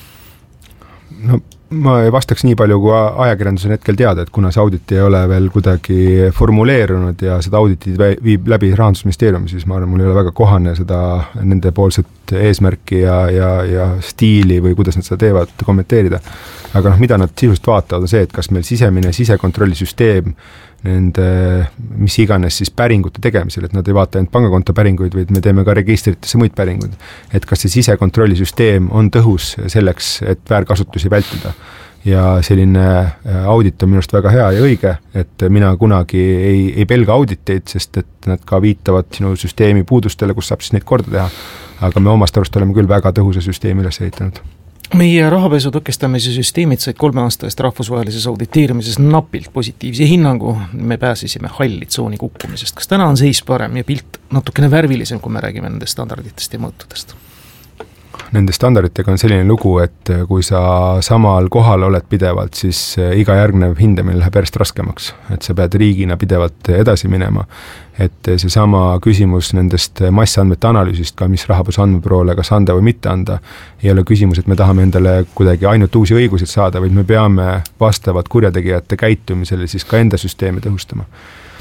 No ma ei vastaks nii palju, kui ajakirjandus on hetkel teada, et kuna see audit ei ole veel kuidagi formuleerunud ja seda auditit viib läbi Rahandusministeeriumi, siis ma arvan, mul ei ole väga kohane seda nende poolset eesmärki ja, ja, ja stiili või kuidas nad seda teevad kommenteerida. Aga noh, mida nad sisust vaatavad on see, et kas meil sisemine sisekontrollisüsteem nende, mis iganes siis päringute tegemisel, et nad ei vaata ainult pangakonto päringuid, vaid me teeme ka registritesse muid päringuid. Et kas see sisekontrollisüsteem on tõhus selleks, et väärkasutusi vältida. Ja selline audit on minust väga hea ja õige, et mina kunagi ei, ei pelga auditeid, sest et nad ka viitavad sinu süsteemi puudustele, kus saab siis neid korda teha. Aga me omast arust oleme küll väga tõhusa süsteemi üles ehitanud. Meie rahapesu tõkestamise süsteemid said kolme aasta eest rahvusvahelises auditeerimises napilt positiivse hinnangu. Me pääsisime halli tsooni kukkumisest. Kas täna on seis parem ja pilt natukene värvilisem, kui me räägime nendest standarditest ja mõõtudest? Nende standarditega on selline lugu, et kui sa samal kohal oled pidevalt, siis iga järgnev hindamine läheb järjest raskemaks, et sa pead riigina pidevalt edasi minema. Et see sama küsimus nendest massandmete analüüsist, ka mis rahapesu andmebüroole kas anda või mitte anda, ei ole küsimus, et me tahame endale kuidagi ainult uusi õigusid saada, vaid me peame vastavad kurjategijate käitumisele siis ka enda süsteemi tõhustama.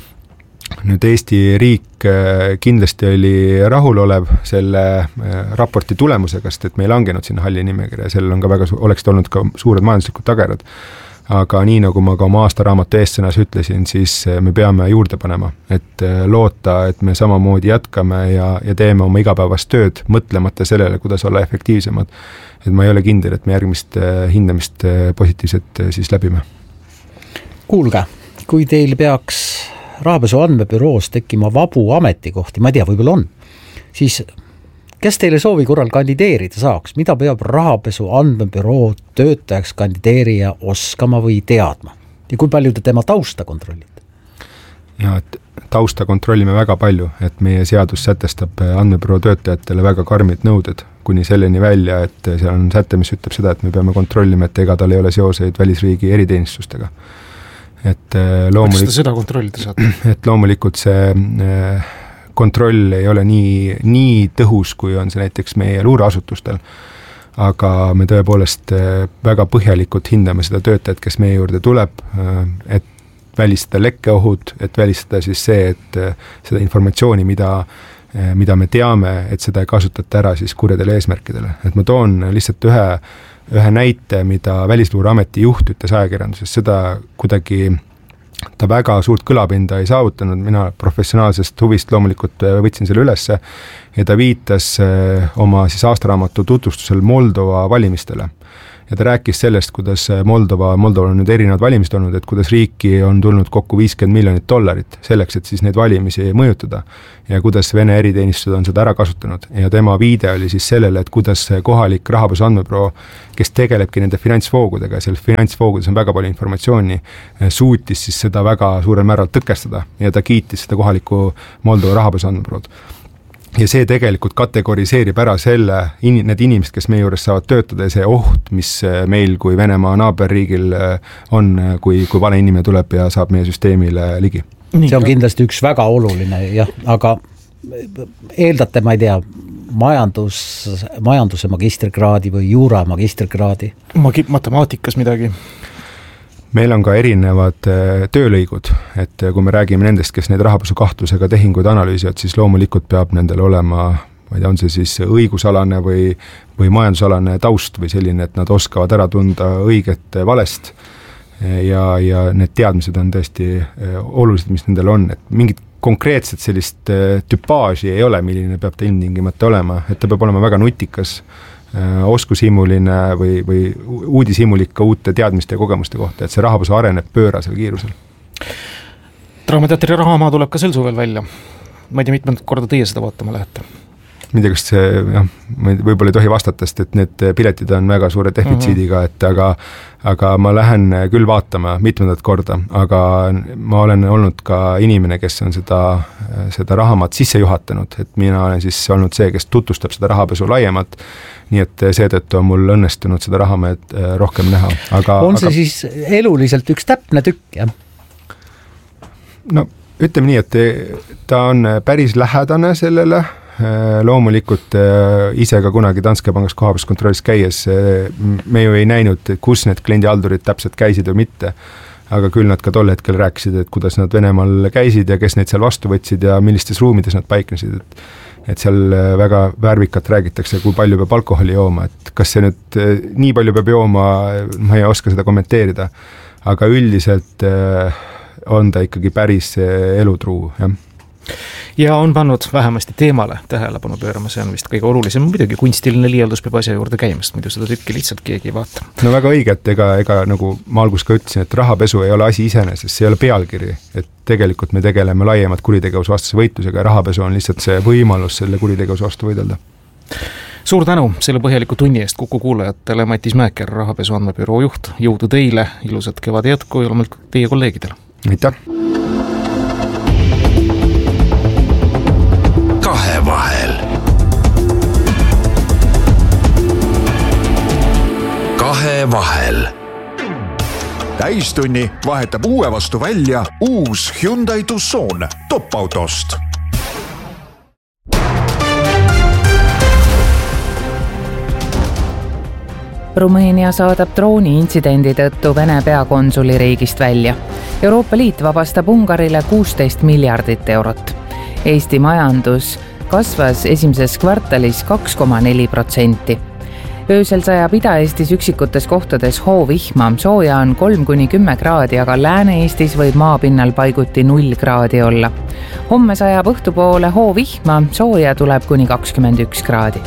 Nüüd Eesti riik kindlasti oli rahulolev selle raporti tulemusega, sest et me ei langenud sinna halli nimekirja ja sellel on ka väga, oleks olnud ka suured majanduslikud tagerad. Aga nii nagu ma ka oma aastaraamatu eestsõnas ütlesin, siis me peame juurde panema, et loota, et me samamoodi jätkame ja, ja teeme oma igapäevast tööd, mõtlemata sellele, kuidas olla efektiivsemad. Et ma ei ole kindel, et me järgmist hindamist positiivset siis läbime. Kuulge, kui teil peaks rahapesu andmebüroos tekkima vabu ametikohti, ma ei tea, võib-olla on, siis kes teile soovi korral kandideerida saaks? Mida peab rahapesu andmebüroo töötajaks kandideerija oskama või teadma? Ja kui palju te tema tausta kontrollite? Ja, et tausta kontrollime väga palju, et meie seadus sätestab andmebüroo töötajatele väga karmid nõuded, kuni selleni välja, et seal on säte, mis ütleb seda, et me peame kontrollima, et ega tal ei ole seoseid välisriigi eriteenistustega. Et loomulikult, seda kontrollida saate? Et loomulikult see kontroll ei ole nii, nii tõhus, kui on see näiteks meie luureasutustel, aga me tõepoolest väga põhjalikult hindame seda töötajat, kes meie juurde tuleb, et välistada lekkeohud, et välistada siis see, et seda informatsiooni, mida mida me teame, et seda ei kasutata ära siis kurjadele eesmärkidele. Et ma toon lihtsalt ühe, ühe näite, mida Välisluureameti juht ütles ajakirjanduses, seda kuidagi ta väga suurt kõlapinda ei saavutanud, mina professionaalsest huvist loomulikult võtsin selle ülesse ja ta viitas oma siis aastaraamatu tutvustusel Moldova valimistele. Ja ta rääkis sellest, kuidas Moldova, Moldova on nüüd erinevad valimised olnud, et kuidas riiki on tulnud kokku viiskümmend miljonit dollarit selleks, et siis neid valimisi mõjutada ja kuidas Vene eriteenistused on seda ära kasutanud. Ja tema viide oli siis sellele, et kuidas kohalik rahapesu andmebüroo, kes tegelebki nende finantsvoogudega, seal finantsvoogudes on väga palju informatsiooni, suutis siis seda väga suurel määral tõkestada ja ta kiitis seda kohaliku Moldova rahapesu andmebürood. Ja see tegelikult kategoriseerib ära selle, need inimesed, kes meie juures saavad töötada ja see oht, mis meil kui Venemaa naaberriigil on, kui, kui vale inimene tuleb ja saab meie süsteemile ligi. See on kindlasti üks väga oluline, jah, aga eeldate, ma ei tea, majandus, majanduse magistrikraadi või juura magistrikraadi? Magi- matemaatikas midagi? Meil on ka erinevad töölõigud, et kui me räägime nendest, kes neid rahapesu kahtlusega tehinguid analüüsivad, siis loomulikult peab nendel olema, ma ei tea, on see siis õigusalane või, või majandusalane taust või selline, et nad oskavad ära tunda õiget valest ja, ja need teadmised on tõesti olulised, mis nendel on, et mingit konkreetset sellist tüpaaži ei ole, milline peab ta ilmtingimata olema, et ta peab olema väga nutikas, oskushimuline või, või uudishimulik ka uute teadmiste ja kogemuste kohta, et see rahapesu areneb pöörasel kiirusel. Draamateatri Rahamaa tuleb ka sel suvel välja. Ma ei tea, mitmendat korda teie seda vaatama lähete? Ma ei tea, kas see, jah, võib-olla ei tohi vastata, sest et need piletid on väga suure defitsiidiga, et aga, aga ma lähen küll vaatama mitmendat korda, aga ma olen olnud ka inimene, kes on seda, seda Rahamaad sisse juhatanud, et mina olen siis olnud see, kes tutvustab seda rahapesu laiemalt, nii et seetõttu on mul õnnestunud seda Rahamäed rohkem näha. Aga, on see aga, siis eluliselt üks täpne tükk, jah? No ütleme nii, et ta on päris lähedane sellele, loomulikult ise ka kunagi Danske Pangas kohapealskontrollis käies me ju ei näinud, kus need kliendihaldurid täpselt käisid või mitte, aga küll nad ka tol hetkel rääkisid, et kuidas nad Venemaal käisid ja kes neid seal vastu võtsid ja millistes ruumides nad paiknesid, et et seal väga värvikat räägitakse, kui palju peab alkoholi jooma, et kas see nüüd nii palju peab jooma, ma ei oska seda kommenteerida, aga üldiselt on ta ikkagi päris elutruu, jah. Ja on pannud vähemasti teemale tähelepanu pöörama, see on vist kõige olulisem, muidugi kunstiline liialdus peab asja juurde käimast, muidu seda tükki lihtsalt keegi ei vaata. No väga õiget, ega, ega nagu ma algus ka ütlesin, et rahapesu ei ole asi iseenesest, see ei ole pealkiri, et tegelikult me tegeleme laiemalt kuritegevuse vastase võitlusega ja rahapesu on lihtsalt see võimalus selle kuritegevuse vastu võidelda. Suur tänu selle põhjaliku tunni eest Kuku kuulajatele, Matis Mäeker, rahapesu andmebüroo juht, jõudu teile, ilusat kevad jätku ja loomulikult teie kolleegidele. Aitäh! Kahevahel. Kahevahel. Täistunni vahetab uue vastu välja uus Hyundai Tucson top-autost. Rumeenia saadab drooni intsidendi tõttu Vene peakonsuli riigist välja. Euroopa Liit vabastab Ungarile kuusteist miljardit eurot. Eesti majandus kasvas esimeses kvartalis kaks koma neli protsenti. Öösel sajab Ida-Eestis üksikutes kohtades hoovihma, sooja on kolm kuni kümme kraadi, aga Lääne-Eestis võib maapinnal paiguti null kraadi olla. Homme sajab õhtupoole hoovihma, sooja tuleb kuni kakskümmend üks kraadi.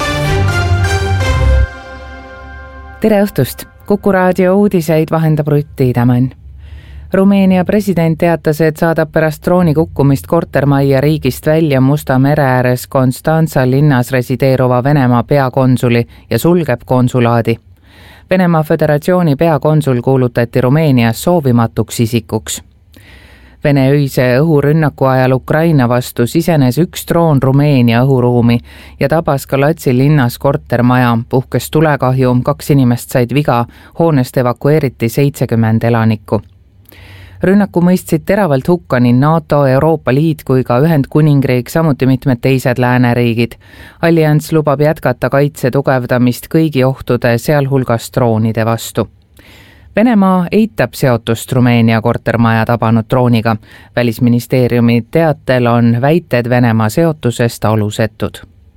Tere õhtust! Kuku raadio uudiseid vahendab Rutt Tiidemann. Rumeenia president teatas, et saadab pärast drooni kukkumist kortermajja riigist välja Musta mere ääres Konstantsa linnas resideeruva Venemaa peakonsuli ja sulgeb konsulaadi. Venemaa Föderatsiooni peakonsul kuulutati Rumeenias soovimatuks isikuks. Vene öise õhurünnaku ajal Ukraina vastu sisenes üks droon Rumeenia õhuruumi ja tabas Galatsi linnas kortermaja, puhkes tulekahju, kaks inimest said viga, hoonest evakueeriti seitsekümmend elanikku. Rünnaku mõistsid teravalt hukka nii NATO, Euroopa Liit kui ka Ühendkuningriik, samuti mitmed teised lääneriigid. Allianss lubab jätkata kaitse tugevdamist kõigi ohtude, sealhulgas droonide vastu. Venemaa eitab seotust Rumeenia kortermaja tabanud drooniga. Välisministeeriumi teatel on väited Venemaa seotusest alusetud.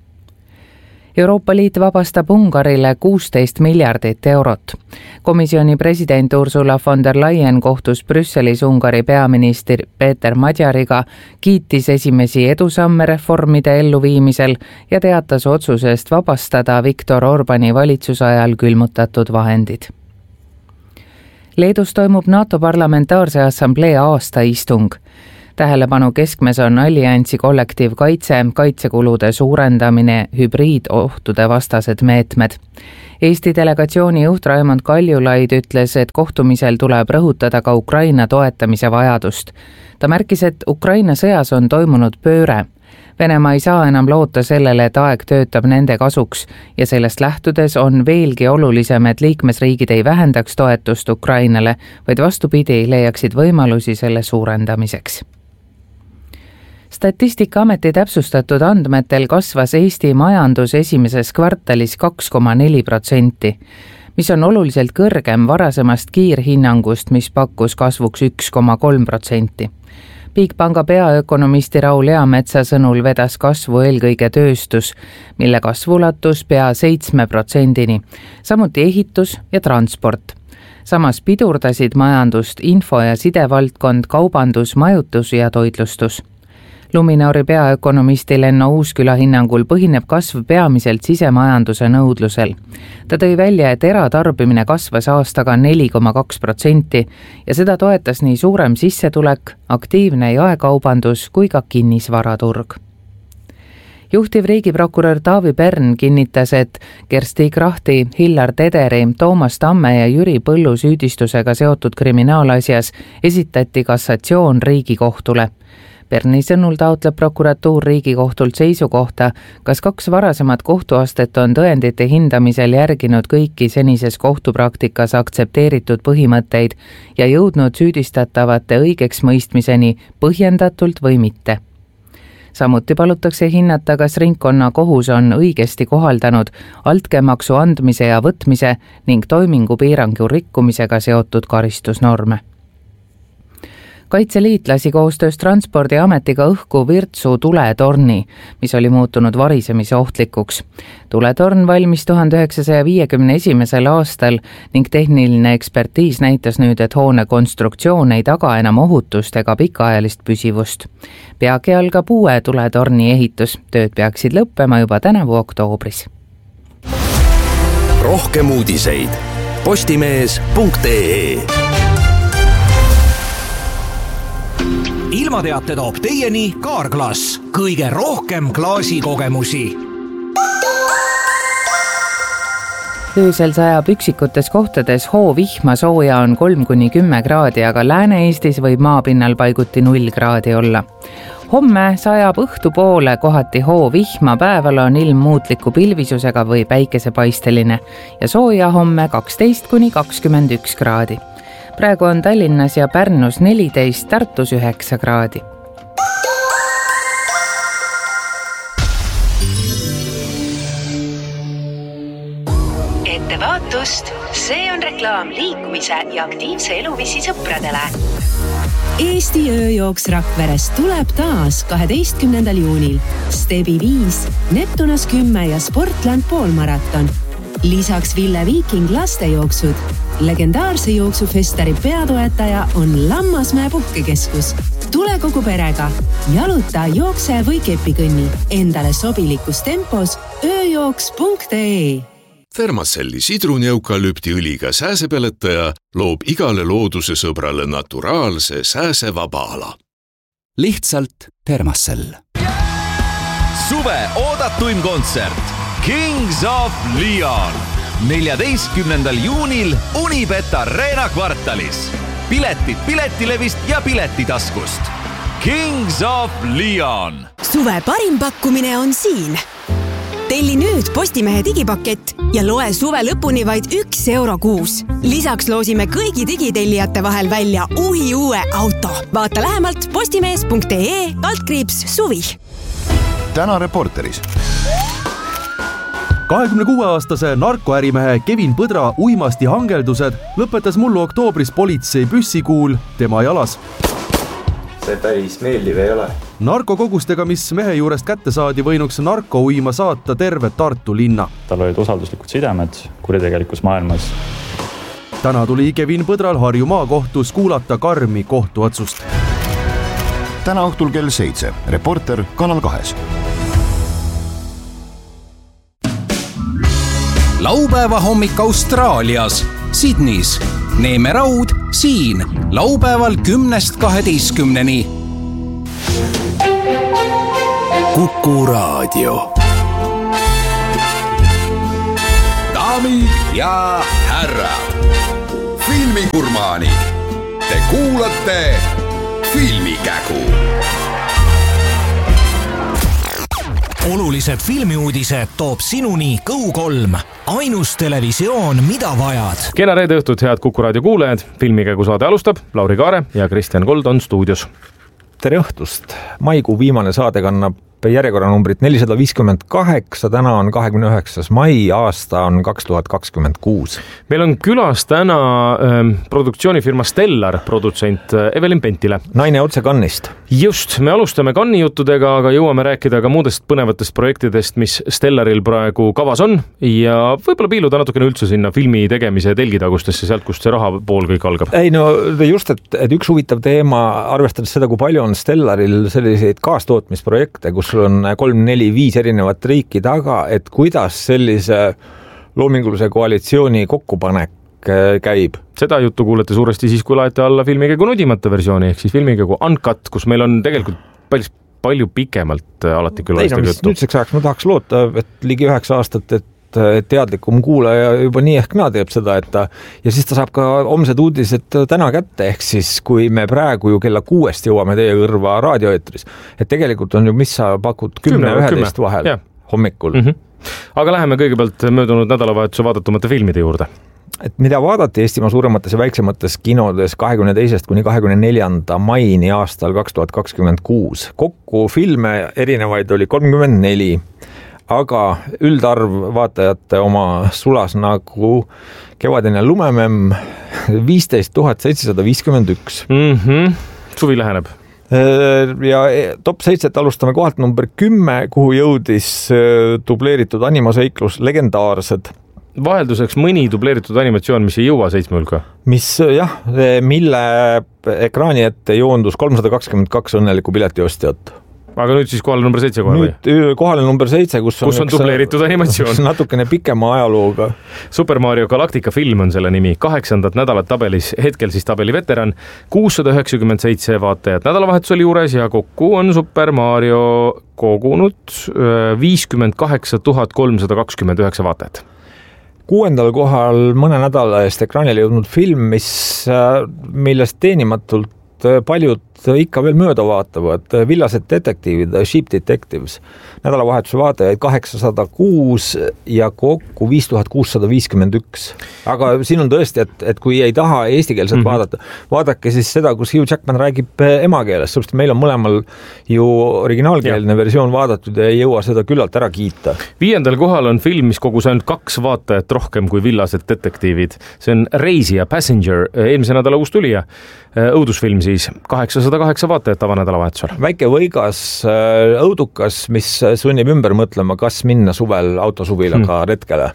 Euroopa Liit vabastab Ungarile kuusteist miljardit eurot. Komisjoni president Ursula von der Leyen kohtus Brüsselis Ungari peaminister Peter Magyariga, kiitis esimesi edusamme reformide elluviimisel ja teatas otsusest vabastada Viktor Orbani valitsusajal külmutatud vahendid. Leedus toimub NATO Parlamentaarse Assamblee aastaistung. Tähelepanu keskmes on alliansi kollektiivkaitse, kaitsekulude suurendamine, hübriidohtude vastased meetmed. Eesti delegatsiooni juht Raimond Kaljulaid ütles, et kohtumisel tuleb rõhutada ka Ukraina toetamise vajadust. Ta märkis, et Ukraina sõjas on toimunud pööre. Venemaa ei saa enam loota sellele, et aeg töötab nende kasuks ja sellest lähtudes on veelgi olulisem, et liikmesriigid ei vähendaks toetust Ukrainale, vaid vastupidi leiaksid võimalusi selle suurendamiseks. Statistikaameti täpsustatud andmetel kasvas Eesti majandus esimeses kvartalis kaks koma neli protsenti, mis on oluliselt kõrgem varasemast kiirhinnangust, mis pakkus kasvuks üks koma kolm protsenti. Bigpanga peaökonomisti Raul Eametsa sõnul vedas kasvu eelkõige tööstus, mille kasvu ulatus pea seitsme protsendini, samuti ehitus ja transport. Samas pidurdasid majandust info- ja sidevaldkond, kaubandus, majutus ja toitlustus. Luminori peaökonomisti Lenno Uusküla hinnangul põhineb kasv peamiselt sisemajanduse nõudlusel. Ta tõi välja, et eratarbimine kasvas aastaga neli koma kaks protsenti ja seda toetas nii suurem sissetulek, aktiivne jaekaubandus kui ka kinnisvaraturg. Juhtiv riigiprokurör Taavi Pern kinnitas, et Kersti Krahti, Hillar Tederi, Toomas Tamme ja Jüri Põllu süüdistusega seotud kriminaalasjas esitati kassatsioon Riigikohtule. Perni sõnul taotleb prokuratuur Riigikohtult seisukohta, kas kaks varasemat kohtuastet on tõendite hindamisel järginud kõiki senises kohtupraktikas aktsepteeritud põhimõtteid ja jõudnud süüdistatavate õigeks mõistmiseni põhjendatult või mitte. Samuti palutakse hinnata, kas ringkonna kohus on õigesti kohaldanud altkäemaksu andmise ja võtmise ning toimingupiirangu rikkumisega seotud karistusnorme. Kaitseliit lasi koostöös Transpordiametiga õhku Virtsu tuletorni, mis oli muutunud varisemise ohtlikuks. Tuletorn valmis tuhande üheksasaja viiekümne esimesel aastal ning tehniline ekspertiis näitas nüüd, et hoone konstruktsioon ei taga enam ohutust ega pikaajalist püsivust. Peagi algab uue tuletorni ehitus. Tööd peaksid lõppema juba tänavu oktoobris. Rohkem uudiseid postimees punkt ee. Ilmateate toob teieni Kaarglass, kõige rohkem klaasikogemusi. Öösel sajab üksikutes kohtades hoovihma, sooja on kolm kuni kümme kraadi, aga Lääne-Eestis võib maapinnal paiguti null kraadi olla. Homme sajab õhtupoole kohati hoovihma, päeval on ilm muutliku pilvisusega või päikesepaisteline ja sooja homme kaksteist kuni kakskümmend üks kraadi. Praegu on Tallinnas ja Pärnus neliteist, Tartus üheksa kraadi. Ettevaatust, see on reklaam liikumise ja aktiivse eluviisi sõpradele. Eesti ööjooks Rakverest tuleb taas kaheteistkümnendal juunil. Stebi viis, Neptunas kümme ja Sportland poolmaraton. Lisaks Ville Viiking lastejooksud. Legendaarse jooksufestari peatoetaja on Lammasmäe puhkekeskus. Tule kogu perega. Jaluta, jookse või kepikõnni. Endale sobilikus tempos ööjooks punkt ee. Thermacelli sidruneukalüptiõliga sääsepeletaja loob igale looduse sõbrale naturaalse sääsevaba ala. Lihtsalt Thermacell. Suve oodatuim kontsert Kings of Leon. neljateistkümnendal juunil Unibet Arena kvartalis. Piletid Piletilevist ja Piletitaskust. Kings of Leon. Suve parim pakkumine on siin. Telli nüüd Postimehe digipakett ja loe suve lõpuni vaid üks euro kuus. Lisaks loosime kõigi digitellijate vahel välja uhi uue auto. Vaata lähemalt postimees punkt ee, altkriips suvi. Täna Reporteris. kahekümne kuue aastase narkoärimehe Kevin Põdra uimasti hangeldused lõpetas mullu oktoobris politsei püssikuul tema jalas. See päris meeldiv ei ole. Narkokogustega, mis mehe juurest kätte saadi, võinuks narko uima saata terve Tartu linna. Tal olid usalduslikud sidemed kuritegelikus maailmas. Täna tuli Kevin Põdral Harju maakohtus kuulata karmi kohtuotsust. Täna õhtul kell seitse. Reporter Kanal kahes. Laupäeva hommik Austraalias, Sydneys. Neeme Raud siin laupäeval kümnest kaheteistkümneni. Kuku Raadio. Daamid ja härrad, filmigurmaanid, te kuulate Filmikägu. Olulised filmiuudised toob sinuni Kõu kolm. Ainus televisioon, mida vajad. Kena reede õhtut, head Kuku Raadio kuulajad. Filmikägu saade alustab. Lauri Kaare ja Kristjan Kold on stuudios. Tere õhtust. Maikuu viimane saade kannab järjekorranumbrit nelisada viiskümmend kaheksa, täna on kahekümne üheksas mai, aasta on kaks tuhat kakskümmend kuus. Meil on külas täna ähm, produktsioonifirma Stellar produtsent Evelin Pentile. Naine otse Kannist. Just, me alustame Kanni juttudega, aga jõuame rääkida ka muudest põnevatest projektidest, mis Stellaril praegu kavas on ja võib-olla piiluda natukene üldse sinna filmi tegemise telgitagustesse, sealt kust see raha pool kõik algab. Ei no just, et, et üks huvitav teema, arvestades seda, kui palju on Stellaril selliseid kaastootmisprojekte, kus sul on kolm, neli, viis erinevat riiki taga, et kuidas sellise loomingulise koalitsiooni kokkupanek käib. Seda juttu kuulete suuresti siis, kui laete alla Filmikägu nudimata versiooni, ehk siis Filmikägu Uncut, kus meil on tegelikult palju, palju pikemalt alati külalistega juttu. Nüüdseks ajaks ma tahaks loota, et ligi üheksa aastat, et teadlikum kuulaja juba nii ehk naa teeb seda, et ta, ja siis ta saab ka homsed uudised täna kätte, ehk siis kui me praegu ju kella kuuest jõuame teie kõrva raadioeetris, et tegelikult on ju, mis sa pakud kümne üheteist vahel ja. Hommikul. Mm -hmm. Aga läheme kõigepealt möödunud nädalavahetuse vaadatumate filmide juurde. Et mida vaadati Eestimaa suuremates ja väiksemates kinodes kahekümne teisest kuni kahekümne neljanda maini aastal kaks tuhat kakskümmend kuus. Kokku filme erinevaid oli kolmkümmend neli. Aga üldarv vaatajate oma sulas nagu kevadine lumememm viisteist tuhat seitsesada viiskümmend üks. Mm-hmm. Suvi läheneb. Ja top seitset alustame kohalt number kümme, kuhu jõudis dubleeritud animaseiklus Legendaarsed. Vahelduseks mõni dubleeritud animatsioon, mis ei jõua seitsme hulka. Mis jah, mille ekraani ette joondus kolmsada kakskümmend kaks õnnelikku piletiostjat. Aga nüüd siis kohale number seitse kohe nüüd või? Kohale number seitse, kus on, kus on dubleeritud animatsioon. Natukene pikema ajalooga. Super Mario Galactica film on selle nimi. Kaheksandat nädalat tabelis, hetkel siis tabeli veteran. kuussada üheksakümmend seitse vaatajat nädalavahetus oli juures ja kokku on Super Mario kogunud viiskümmend kaheksa tuhat kolmsada kakskümmend üheksa vaatajat. Kuuendal kohal mõne nädala eest ekraanile jõudnud film, mis, millest teenimatult paljud ikka veel mööda vaatavad. Villased detektiivid, Sheep Detectives. Nädalavahetuse vaatajaid kaheksasada kuus ja kokku viis tuhat kuussada viiskümmend üks. Aga siin on tõesti, et, et kui ei taha eestikeelset mm-hmm. vaadata, vaadake siis seda, kus Hugh Jackman räägib emakeeles, sest meil on mõlemal ju originaalkeelne ja. versioon vaadatud ja ei jõua seda küllalt ära kiita. Viiendal kohal on film, mis kogus ainult kaks vaatajat rohkem kui Villased detektiivid. See on Reisija, Passenger, eelmise nädala uus tulija. Õudusfilm siis, kaheksasada kaheksa vaatajat avanädalavahetusel. Väike võigas õudukas, mis sunnib ümber mõtlema, kas minna suvel autosuvilaga hmm. retkele.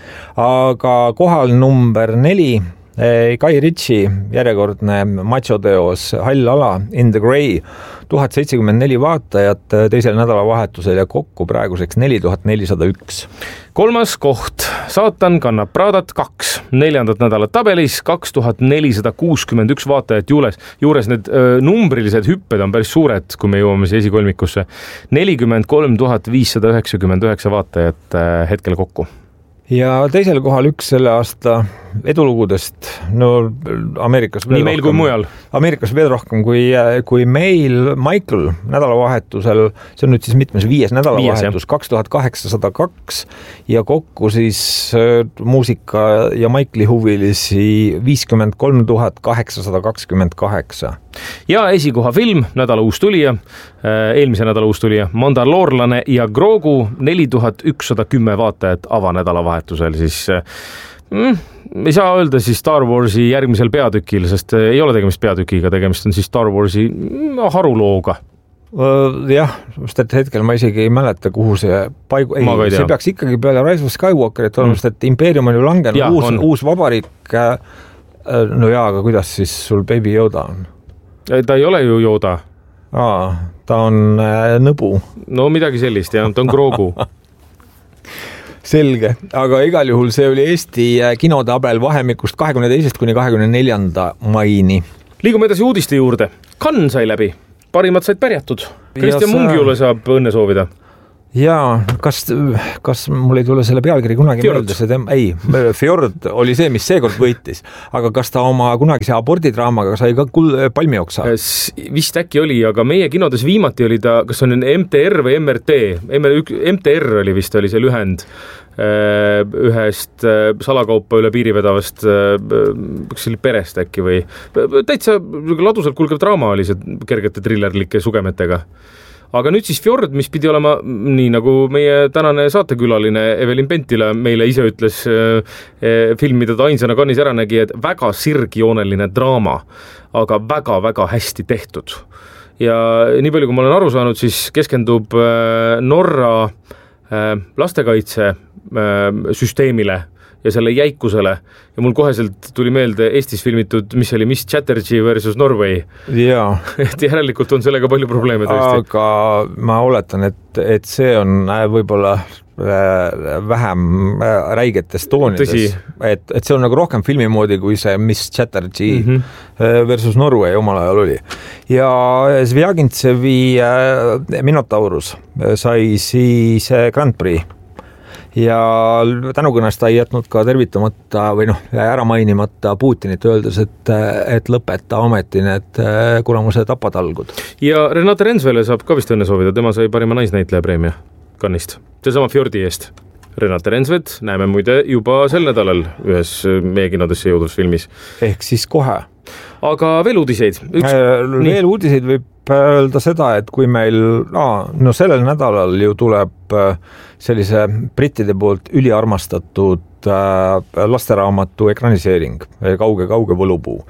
Aga kohal number neli, Guy Ritchie järjekordne machoteos Hall ala, In the Grey, tuhat seitsekümmend neli vaatajat teisel nädalavahetusel ja kokku praeguseks neli tuhat nelisada üks. Kolmas koht, Saatan kannab Pradat kaks, neljandat nädalat tabelis, kaks tuhat nelisada kuuskümmend üks vaatajat juures. Juures need öö, numbrilised hüpped on päris suured, kui me jõuame siis esikolmikusse. nelikümmend kolm tuhat viissada üheksakümmend üheksa vaatajat öö, hetkel kokku. ja teisel kohal üks selle aasta edulugudest, no Ameerikas nii meil kui mujal. Ameerikas veel rohkem kui, kui meil Michael nädalavahetusel, see on nüüd siis mitmes viies nädalavahetus, kaks tuhat kaheksasada kaks ja kokku siis muusika ja Michaeli huvilisi viiskümmend kolm tuhat kaheksasada kakskümmend kaheksa. Ja esikoha film, nädala uus tulija, eelmise nädala uus tulija, Mandaloorlane ja Grogu, neli tuhat ükssada kümme vaatajat avanädalavahetusel, siis mm, ei saa öelda siis Star Warsi järgmisel peatükil, sest ei ole tegemist peatükiga, tegemist on siis Star Warsi no, harulooga. Jah, sest et hetkel ma isegi ei mäleta, kuhu see paigu... Ei, ei see peaks ikkagi peale Rise of Skywalkerit olema, mm. sest et Imperium on ju langenud, ja, uus, uus vabariik. No jaa, aga kuidas siis sul Baby Yoda on? Ta ei ole ju Yoda. Aa, ta on nõbu. No midagi sellist, jah, ta on Grogu. Selge, aga igal juhul see oli Eesti kinotabel vahemikust kahekümne teisest kuni kahekümne neljanda maini. Liigume edasi uudiste juurde. Cannes sai läbi, parimad said pärjatud. Kristjan sa... Mungiule saab õnne soovida. Jaa, kas, kas mul ei tule selle pealkiri kunagi meelde? Tem... Ei, Fjord oli see, mis seekord võitis. Aga kas ta oma kunagise abordidraamaga sai ka kul... palmioksa? Vist äkki oli, aga meie kinodes viimati oli ta, kas on M T R või M R T? M T R oli vist, oli see lühend ühest salakaupa üle piiri vedavast perest äkki või täitsa ladusalt kulgev draama oli see kergete trillerlike sugemetega. Aga nüüd siis Fjord, mis pidi olema nii nagu meie tänane saatekülaline Evelin Pentila meile ise ütles eh, film, mida ta ainsana Cannes'is ära nägi, et väga sirgjooneline draama, aga väga-väga hästi tehtud. Ja nii palju, kui ma olen aru saanud, siis keskendub eh, Norra eh, lastekaitse eh, süsteemile ja selle jäikusele. Ja mul koheselt tuli meelde Eestis filmitud, mis oli Miss Chatterjee versus Norway. Jaa. Et järelikult on sellega palju probleeme tõesti. Aga ma oletan, et, et see on võib-olla vähem räigetes toonides. Et, et see on nagu rohkem filmi moodi, kui see Miss Chatterjee mm-hmm. versus Norway omal ajal oli. Ja Zvjagintsevi Minotaurus sai siis Grand Prix. Ja tänukõnest ta ei jätnud ka tervitamata või noh, ära mainimata Putinit öeldes, et, et lõpeta ometi need kuramuse tapatalgud. Ja Renate Rensvele saab ka vist õnne soovida, tema sai parima naisnäitleja preemia Cannes'ist. See sama Fjordi eest. Renate Rensved näeme muide juba sel nädalal ühes meie kinodesse jõudus filmis. Ehk siis kohe. Aga veel uudiseid? Üks... Veel uudiseid võib öelda seda, et kui meil, no, no sellel nädalal ju tuleb sellise brittide poolt üliarmastatud lasteraamatu ekraniseering, kauge-kauge võlupuu.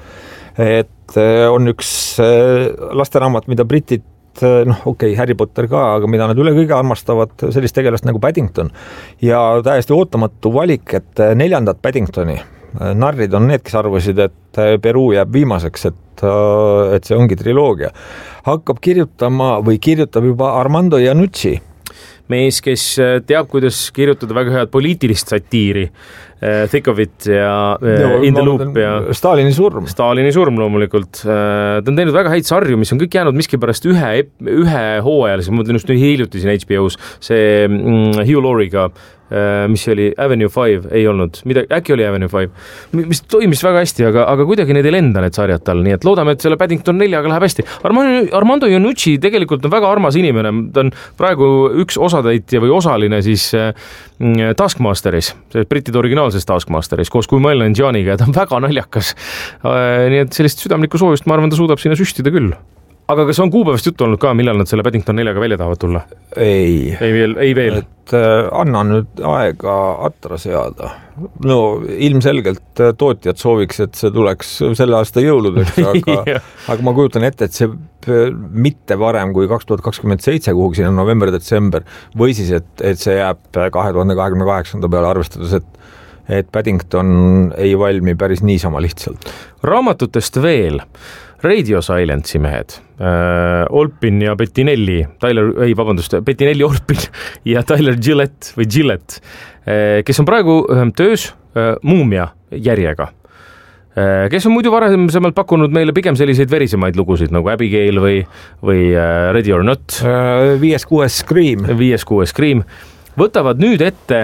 Et on üks lasteraamat, mida britid, noh okei, okay, Harry Potter ka, aga mida nad üle kõige armastavad, sellist tegelast nagu Paddington. Ja täiesti ootamatu valik, et neljandat Paddingtoni, narrid on need, kes arvasid, et Peruu jääb viimaseks, et, et see ongi triloogia. Hakkab kirjutama või kirjutab juba Armando Iannucci. Mees, kes teab, kuidas kirjutada väga head poliitilist satiiri, Thick of It ja no, In the Loop ja Stalini surm. Stalini surm loomulikult. Ta on teinud väga häid sarju, mis on kõik jäänud miskipärast ühe, ühe hooajalise, ma mõtlen just nüüd hiljuti siin H B O's, see mm, Hugh Laurie'ga, mis oli Avenue five, ei olnud, mida, äkki oli Avenue five, mis toimis väga hästi, aga, aga kuidagi need ei lenda need sarjad tal, nii et loodame, et selle Paddington neljaga läheb hästi. Armando, Armando Iannucci tegelikult on väga armas inimene, ta on praegu üks osatäitja või osaline siis äh, Taskmasteris, brittide originaalses Taskmasteris, koos kui Mail Nanjianiga, ja ta on väga naljakas. Äh, nii et sellist südamlikku soovist, ma arvan, ta suudab sinna süstida küll. Aga kas on kuupäevast juttu olnud ka, millal nad selle Paddington neljaga välja tahavad tulla? Ei. Ei veel? Ei veel. Et äh, anna nüüd aega atra seada. No ilmselgelt tootjad sooviks, et see tuleks selle aasta jõuludeks, aga, aga ma kujutan ette, et see mitte varem kui kaks tuhat kakskümmend seitse kuhugi sinna november-detsember või siis, et, et see jääb kahe tuhande kahekümne kaheksanda peale arvestades, et, et Paddington ei valmi päris niisama lihtsalt. Raamatutest veel. Radio Silence'i mehed, äh, Olpin ja Bettinelli, Tyler, ei vabandust, Bettinelli Olpin ja Tyler Gillette või Gillette, äh, kes on praegu äh, töös äh, Muumia järjega, äh, kes on muidu varasemalt pakkunud meile pigem selliseid verisemaid lugusid nagu Abigail või, või äh, Ready or Not. Viies kuues Scream. Viies kuues Scream. Võtavad nüüd ette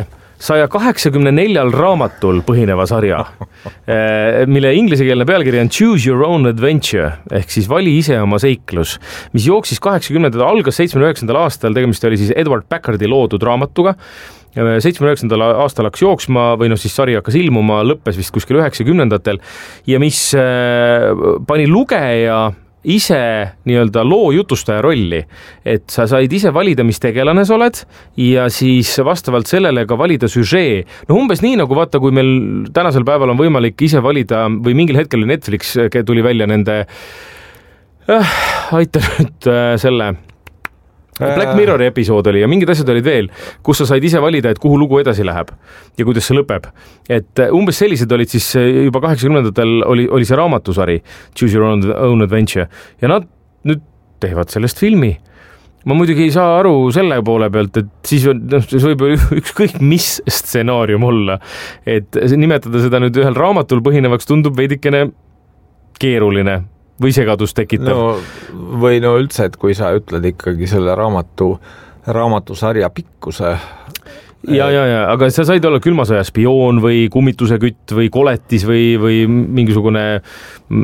saja kaheksakümne neljal raamatul põhineva sarja, mille inglisekeelne pealkiri on Choose Your Own Adventure ehk siis vali ise oma seiklus, mis jooksis kaheksakümnendatel, algas seitsmekümne üheksandal aastal, tegemist oli siis Edward Packardi loodud raamatuga, seitsmekümne üheksandal aastal hakkas jooksma või noh, siis sari hakkas ilmuma, lõppes vist kuskil üheksakümnendatel ja mis pani lugeja ise nii-öelda loo jutustaja rolli, et sa said ise valida, mis tegelane sa oled ja siis vastavalt sellele ka valida süžee. No umbes nii nagu vaata, kui meil tänasel päeval on võimalik ise valida või mingil hetkel Netflix tuli välja nende äh, aita nüüd äh, selle Black Mirrori episood oli ja mingid asjad olid veel, kus sa said ise valida, et kuhu lugu edasi läheb ja kuidas see lõpeb. Et umbes sellised olid siis juba kaheksakümnendatel oli, oli see raamatusari Choose Your Own Adventure ja nad nüüd teevad sellest filmi. Ma muidugi ei saa aru selle poole pealt, et siis on, see võib ükskõik mis stsenaarium olla, et nimetada seda nüüd ühel raamatul põhinevaks tundub veidikene keeruline või segadus tekitav. No, või no üldse, et kui sa ütled ikkagi selle raamatu, raamatusarja pikkuse. Ja, ja, ja, aga sa said olla külmasõja spioon või kummituse kütt või koletis või, või mingisugune